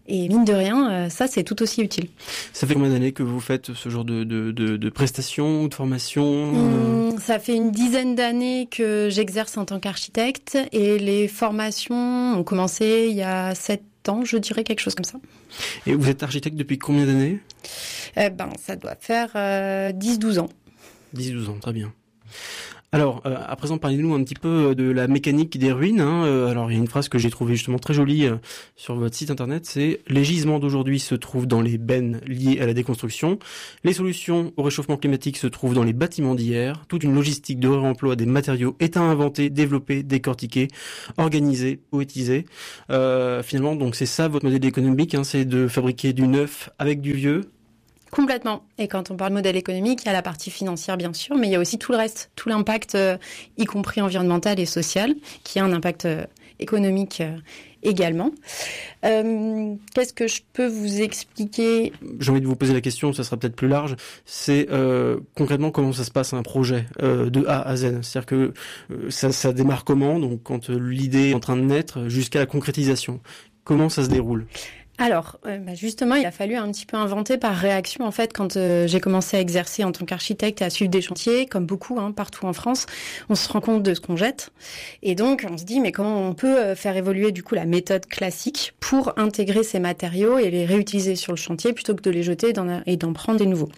Et mine de rien, ça c'est tout aussi utile. Ça fait combien d'années que vous faites ce genre de prestations ou de formations Ça fait une dizaine d'années que j'exerce en tant qu'architecte et les formations ont commencé il y a 7 ans, je dirais, quelque chose comme ça. Et vous êtes architecte depuis combien d'années ? Ça doit faire 10-12 ans. 10-12 ans, très bien. Alors, à présent, parlez-nous un petit peu de la mécanique des ruines. Alors, il y a une phrase que j'ai trouvée justement très jolie sur votre site internet, c'est « Les gisements d'aujourd'hui se trouvent dans les bennes liées à la déconstruction. Les solutions au réchauffement climatique se trouvent dans les bâtiments d'hier. Toute une logistique de réemploi des matériaux est à inventer, développer, décortiquer, organiser, poétiser. » Finalement, donc c'est ça votre modèle économique, c'est de fabriquer du neuf avec du vieux. Complètement. Et quand on parle modèle économique, il y a la partie financière, bien sûr, mais il y a aussi tout le reste, tout l'impact, y compris environnemental et social, qui a un impact économique également. Qu'est-ce que je peux vous expliquer ? J'ai envie de vous poser la question, ça sera peut-être plus large. C'est concrètement comment ça se passe un projet de A à Z. C'est-à-dire que ça démarre comment ? Donc quand l'idée est en train de naître jusqu'à la concrétisation. Comment ça se déroule ? Alors, justement, il a fallu un petit peu inventer par réaction. En fait, quand j'ai commencé à exercer en tant qu'architecte et à suivre des chantiers, comme beaucoup, partout en France, on se rend compte de ce qu'on jette. Et donc, on se dit, mais comment on peut faire évoluer du coup la méthode classique pour intégrer ces matériaux et les réutiliser sur le chantier plutôt que de les jeter et d'en prendre des nouveaux.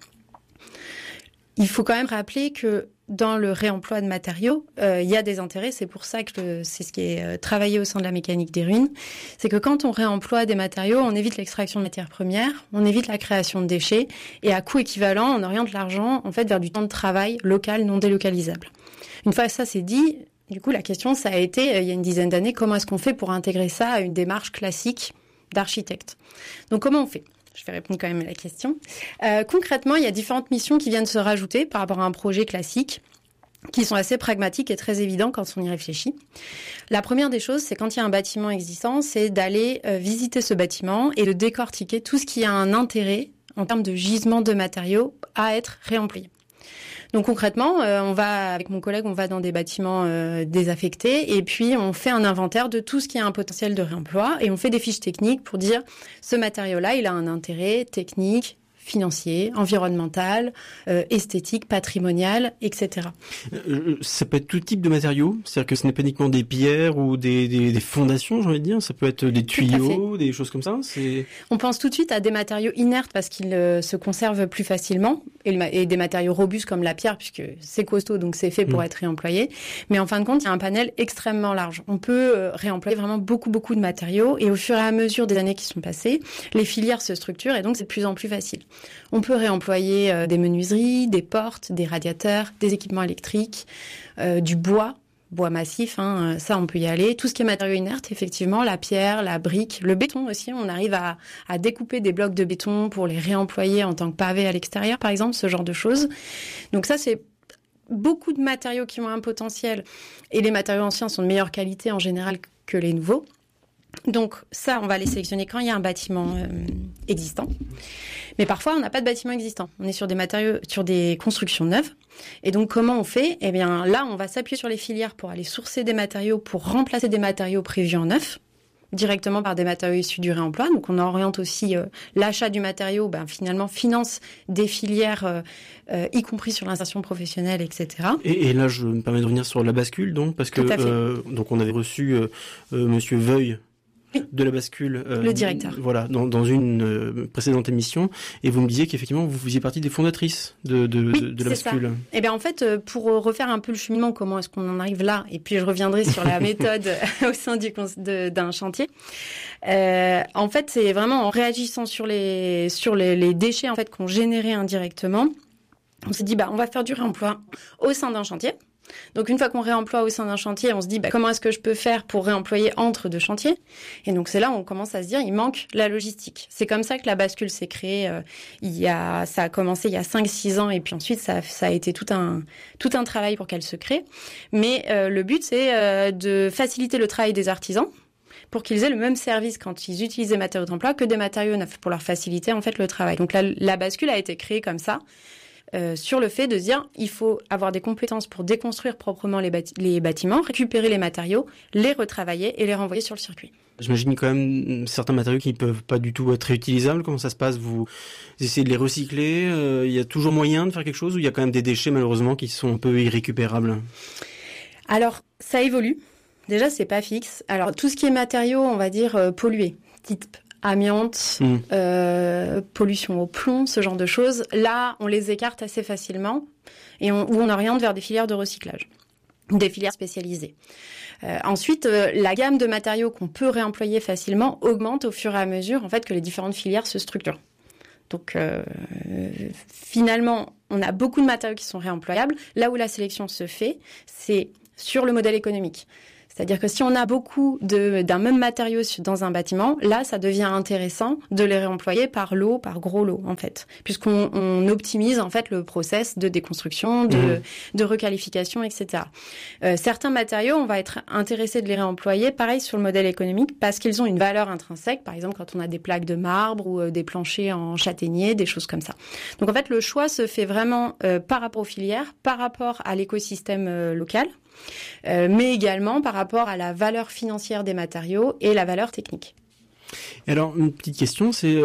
Il faut quand même rappeler que dans le réemploi de matériaux, il y a des intérêts. C'est pour ça que c'est ce qui est travaillé au sein de la mécanique des ruines. C'est que quand on réemploie des matériaux, on évite l'extraction de matières premières, on évite la création de déchets, et à coût équivalent, on oriente l'argent en fait vers du temps de travail local non délocalisable. Une fois que ça c'est dit, du coup la question ça a été, il y a une dizaine d'années, comment est-ce qu'on fait pour intégrer ça à une démarche classique d'architecte ? Donc comment on fait ? Je vais répondre quand même à la question. Concrètement, il y a différentes missions qui viennent se rajouter par rapport à un projet classique, qui sont assez pragmatiques et très évidents quand on y réfléchit. La première des choses, c'est quand il y a un bâtiment existant, c'est d'aller visiter ce bâtiment et de décortiquer tout ce qui a un intérêt en termes de gisement de matériaux à être réemployé. Donc concrètement, avec mon collègue, on va dans des bâtiments désaffectés et puis on fait un inventaire de tout ce qui a un potentiel de réemploi et on fait des fiches techniques pour dire ce matériau-là, il a un intérêt technique, financier, environnemental, esthétique, patrimonial, etc. Ça peut être tout type de matériaux, c'est-à-dire que ce n'est pas uniquement des pierres ou des fondations, j'ai envie de dire, ça peut être des tuyaux, des choses comme ça. On pense tout de suite à des matériaux inertes parce qu'ils se conservent plus facilement et des matériaux robustes comme la pierre puisque c'est costaud donc c'est fait pour être réemployé. Mais en fin de compte, il y a un panel extrêmement large. On peut réemployer vraiment beaucoup de matériaux et au fur et à mesure des années qui sont passées, les filières se structurent et donc c'est de plus en plus facile. On peut réemployer des menuiseries, des portes, des radiateurs, des équipements électriques, du bois massif, ça on peut y aller. Tout ce qui est matériaux inertes, effectivement, la pierre, la brique, le béton aussi, on arrive à découper des blocs de béton pour les réemployer en tant que pavé à l'extérieur, par exemple, ce genre de choses. Donc ça, c'est beaucoup de matériaux qui ont un potentiel et les matériaux anciens sont de meilleure qualité en général que les nouveaux. Donc ça, on va les sélectionner quand il y a un bâtiment existant. Mais parfois, on n'a pas de bâtiment existant. On est sur des matériaux, sur des constructions neuves. Et donc, comment on fait ? Eh bien, là, on va s'appuyer sur les filières pour aller sourcer des matériaux, pour remplacer des matériaux prévus en neuf, directement par des matériaux issus du réemploi. Donc, on oriente aussi l'achat du matériau, finalement, finance des filières, y compris sur l'insertion professionnelle, etc. Et là, je me permets de revenir sur la bascule, donc, parce que donc on avait reçu Monsieur Veuille, de la bascule, le directeur. Voilà, dans une précédente émission, et vous me disiez qu'effectivement vous faisiez partie des fondatrices de la bascule. Et bien en fait, pour refaire un peu le cheminement, comment est-ce qu'on en arrive là, et puis je reviendrai sur la méthode au sein d'un chantier. En fait, c'est vraiment en réagissant sur les déchets en fait qu'on générait indirectement. On s'est dit on va faire du réemploi au sein d'un chantier. Donc une fois qu'on réemploie au sein d'un chantier, on se dit comment est-ce que je peux faire pour réemployer entre deux chantiers ? Et donc c'est là où on commence à se dire il manque la logistique. C'est comme ça que la bascule s'est créée. Ça a commencé il y a 5-6 ans et puis ensuite ça a été tout un travail pour qu'elle se crée. Mais le but c'est de faciliter le travail des artisans pour qu'ils aient le même service quand ils utilisent des matériaux d'emploi que des matériaux neufs pour leur faciliter en fait le travail. Donc la bascule a été créée comme ça. Sur le fait de se dire il faut avoir des compétences pour déconstruire proprement les bâtiments, récupérer les matériaux, les retravailler et les renvoyer sur le circuit. J'imagine quand même certains matériaux qui ne peuvent pas du tout être réutilisables. Comment ça se passe? Vous essayez de les recycler? Il y a toujours moyen de faire quelque chose ou il y a quand même des déchets malheureusement qui sont un peu irrécupérables? Alors, ça évolue. Déjà, c'est pas fixe. Alors, tout ce qui est matériaux, on va dire pollués, type amiante, pollution au plomb, ce genre de choses, là, on les écarte assez facilement et on oriente vers des filières de recyclage, des filières spécialisées. Ensuite, la gamme de matériaux qu'on peut réemployer facilement augmente au fur et à mesure en fait que les différentes filières se structurent. Donc finalement, on a beaucoup de matériaux qui sont réemployables. Là où la sélection se fait, c'est sur le modèle économique. C'est-à-dire que si on a beaucoup d'un même matériau dans un bâtiment, là, ça devient intéressant de les réemployer par lot, par gros lot, en fait. Puisqu'on optimise, en fait, le process de déconstruction, de requalification, etc. Certains matériaux, on va être intéressé de les réemployer, pareil, sur le modèle économique, parce qu'ils ont une valeur intrinsèque. Par exemple, quand on a des plaques de marbre ou des planchers en châtaignier, des choses comme ça. Donc, en fait, le choix se fait vraiment par rapport aux filières, par rapport à l'écosystème local. Mais également par rapport à la valeur financière des matériaux et la valeur technique. Et alors, une petite question, c'est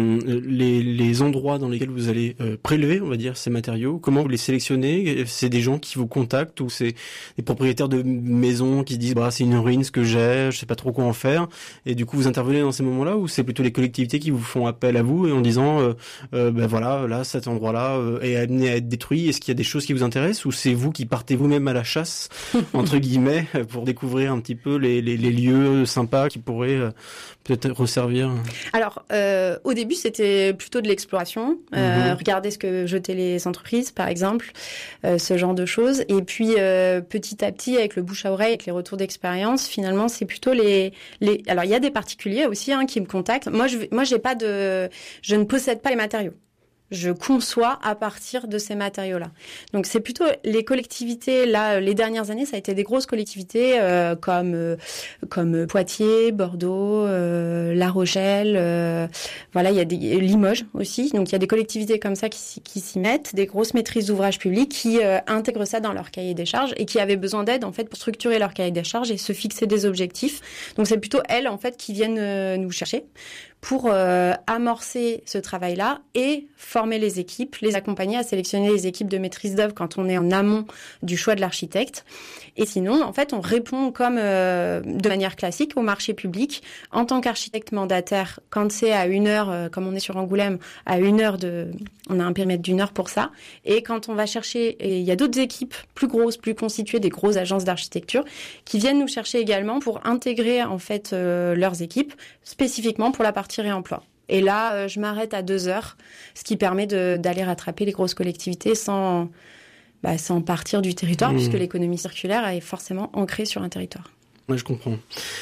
les endroits dans lesquels vous allez prélever, on va dire, ces matériaux. Comment vous les sélectionnez? C'est des gens qui vous contactent ou c'est des propriétaires de maisons qui se disent c'est une ruine ce que j'ai, je sais pas trop quoi en faire. Et du coup, vous intervenez dans ces moments-là ou c'est plutôt les collectivités qui vous font appel à vous et en disant voilà, là, cet endroit-là est amené à être détruit. Est-ce qu'il y a des choses qui vous intéressent ou c'est vous qui partez vous-même à la chasse entre guillemets pour découvrir un petit peu les lieux sympas qui pourraient peut-être resservir? Alors, au début, c'était plutôt de l'exploration. Regarder ce que jetaient les entreprises, par exemple, ce genre de choses. Et puis, petit à petit, avec le bouche à oreille, avec les retours d'expérience, finalement, c'est plutôt Alors, il y a des particuliers aussi qui me contactent. Moi, je ne possède pas les matériaux. Je conçois à partir de ces matériaux-là. Donc c'est plutôt les collectivités, là, les dernières années, ça a été des grosses collectivités comme Poitiers, Bordeaux, La Rochelle, voilà, il y a Limoges aussi. Donc il y a des collectivités comme ça qui s'y mettent, des grosses maîtrises d'ouvrage publics qui intègrent ça dans leur cahier des charges et qui avaient besoin d'aide en fait pour structurer leur cahier des charges et se fixer des objectifs. Donc c'est plutôt elles en fait qui viennent nous chercher pour amorcer ce travail-là et former les équipes, les accompagner à sélectionner les équipes de maîtrise d'œuvre quand on est en amont du choix de l'architecte. Et sinon, en fait, on répond comme de manière classique au marché public en tant qu'architecte mandataire quand c'est à 1 heure, comme on est sur Angoulême, à 1 heure on a un périmètre d'1 heure pour ça. Et quand on va chercher, et il y a d'autres équipes plus grosses, plus constituées, des grosses agences d'architecture qui viennent nous chercher également pour intégrer en fait leurs équipes spécifiquement pour la partie réemploi. Et là, je m'arrête à 2 heures, ce qui permet d'aller rattraper les grosses collectivités sans partir du territoire, puisque l'économie circulaire est forcément ancrée sur un territoire. Ouais, je comprends.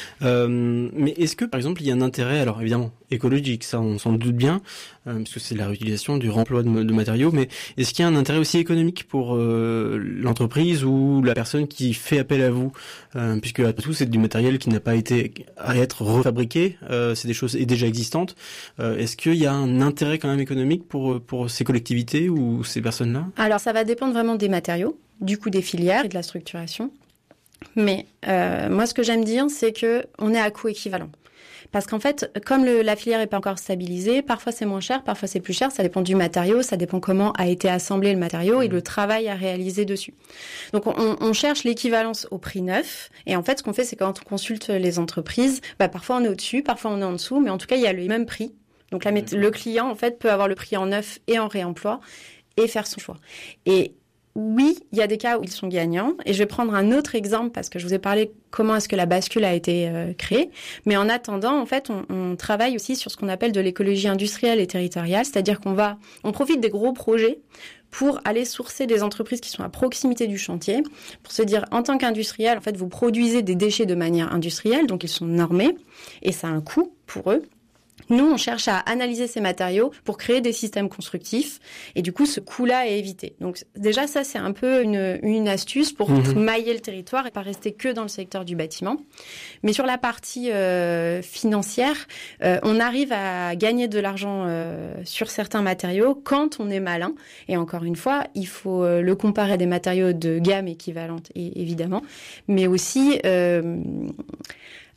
Mais est-ce que, par exemple, il y a un intérêt, alors évidemment écologique, ça on s'en doute bien, puisque c'est la réutilisation, du remploi de matériaux, mais est-ce qu'il y a un intérêt aussi économique pour l'entreprise ou la personne qui fait appel à vous, puisque après tout c'est du matériel qui n'a pas été à être refabriqué, c'est des choses déjà existantes. Est-ce qu'il y a un intérêt quand même économique pour ces collectivités ou ces personnes-là? Alors ça va dépendre vraiment des matériaux, du coût des filières et de la structuration. Mais moi, ce que j'aime dire, c'est que on est à coût équivalent. Parce qu'en fait, comme la filière n'est pas encore stabilisée, parfois c'est moins cher, parfois c'est plus cher. Ça dépend du matériau, ça dépend comment a été assemblé le matériau et le travail à réaliser dessus. Donc, on cherche l'équivalence au prix neuf. Et en fait, ce qu'on fait, c'est quand on consulte les entreprises, parfois on est au-dessus, parfois on est en dessous, mais en tout cas, il y a le même prix. Donc, le client, en fait, peut avoir le prix en neuf et en réemploi et faire son choix. Et oui, il y a des cas où ils sont gagnants. Et je vais prendre un autre exemple parce que je vous ai parlé comment est-ce que la bascule a été créée. Mais en attendant, en fait, on travaille aussi sur ce qu'on appelle de l'écologie industrielle et territoriale. C'est-à-dire on profite des gros projets pour aller sourcer des entreprises qui sont à proximité du chantier, pour se dire, en tant qu'industriel, en fait, vous produisez des déchets de manière industrielle, donc ils sont normés, et ça a un coût pour eux. Nous, on cherche à analyser ces matériaux pour créer des systèmes constructifs. Et du coup, ce coût-là est évité. Donc déjà, ça, c'est un peu une astuce pour mailler le territoire et pas rester que dans le secteur du bâtiment. Mais sur la partie financière, on arrive à gagner de l'argent sur certains matériaux quand on est malin. Et encore une fois, il faut le comparer à des matériaux de gamme équivalente, évidemment. Mais aussi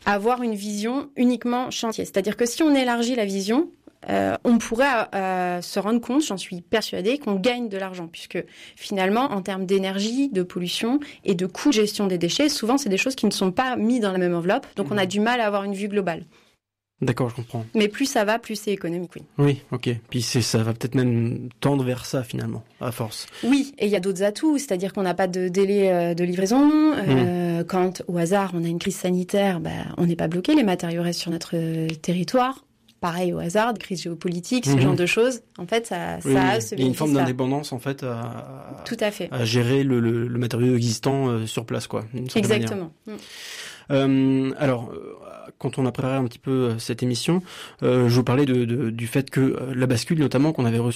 avoir une vision uniquement chantier. C'est-à-dire que si on élargit la vision, on pourrait se rendre compte, j'en suis persuadée, qu'on gagne de l'argent, puisque finalement, en termes d'énergie, de pollution et de coût de gestion des déchets, souvent, c'est des choses qui ne sont pas mises dans la même enveloppe, donc on a du mal à avoir une vue globale. D'accord, je comprends. Mais plus ça va, plus c'est économique, oui. Oui, ok. Puis ça va peut-être même tendre vers ça, finalement, à force. Oui, et il y a d'autres atouts, c'est-à-dire qu'on n'a pas de délai de livraison. Quand, au hasard, on a une crise sanitaire, on n'est pas bloqué, les matériaux restent sur notre territoire. Pareil au hasard, crise géopolitique, ce genre de choses. En fait, ça a ce bénéfice. Il y a une forme d'indépendance, en fait, tout à fait. À gérer le matériau existant sur place, quoi. Exactement. Alors, quand on a préparé un petit peu cette émission, je vous parlais du fait que La Bascule, notamment, qu'on avait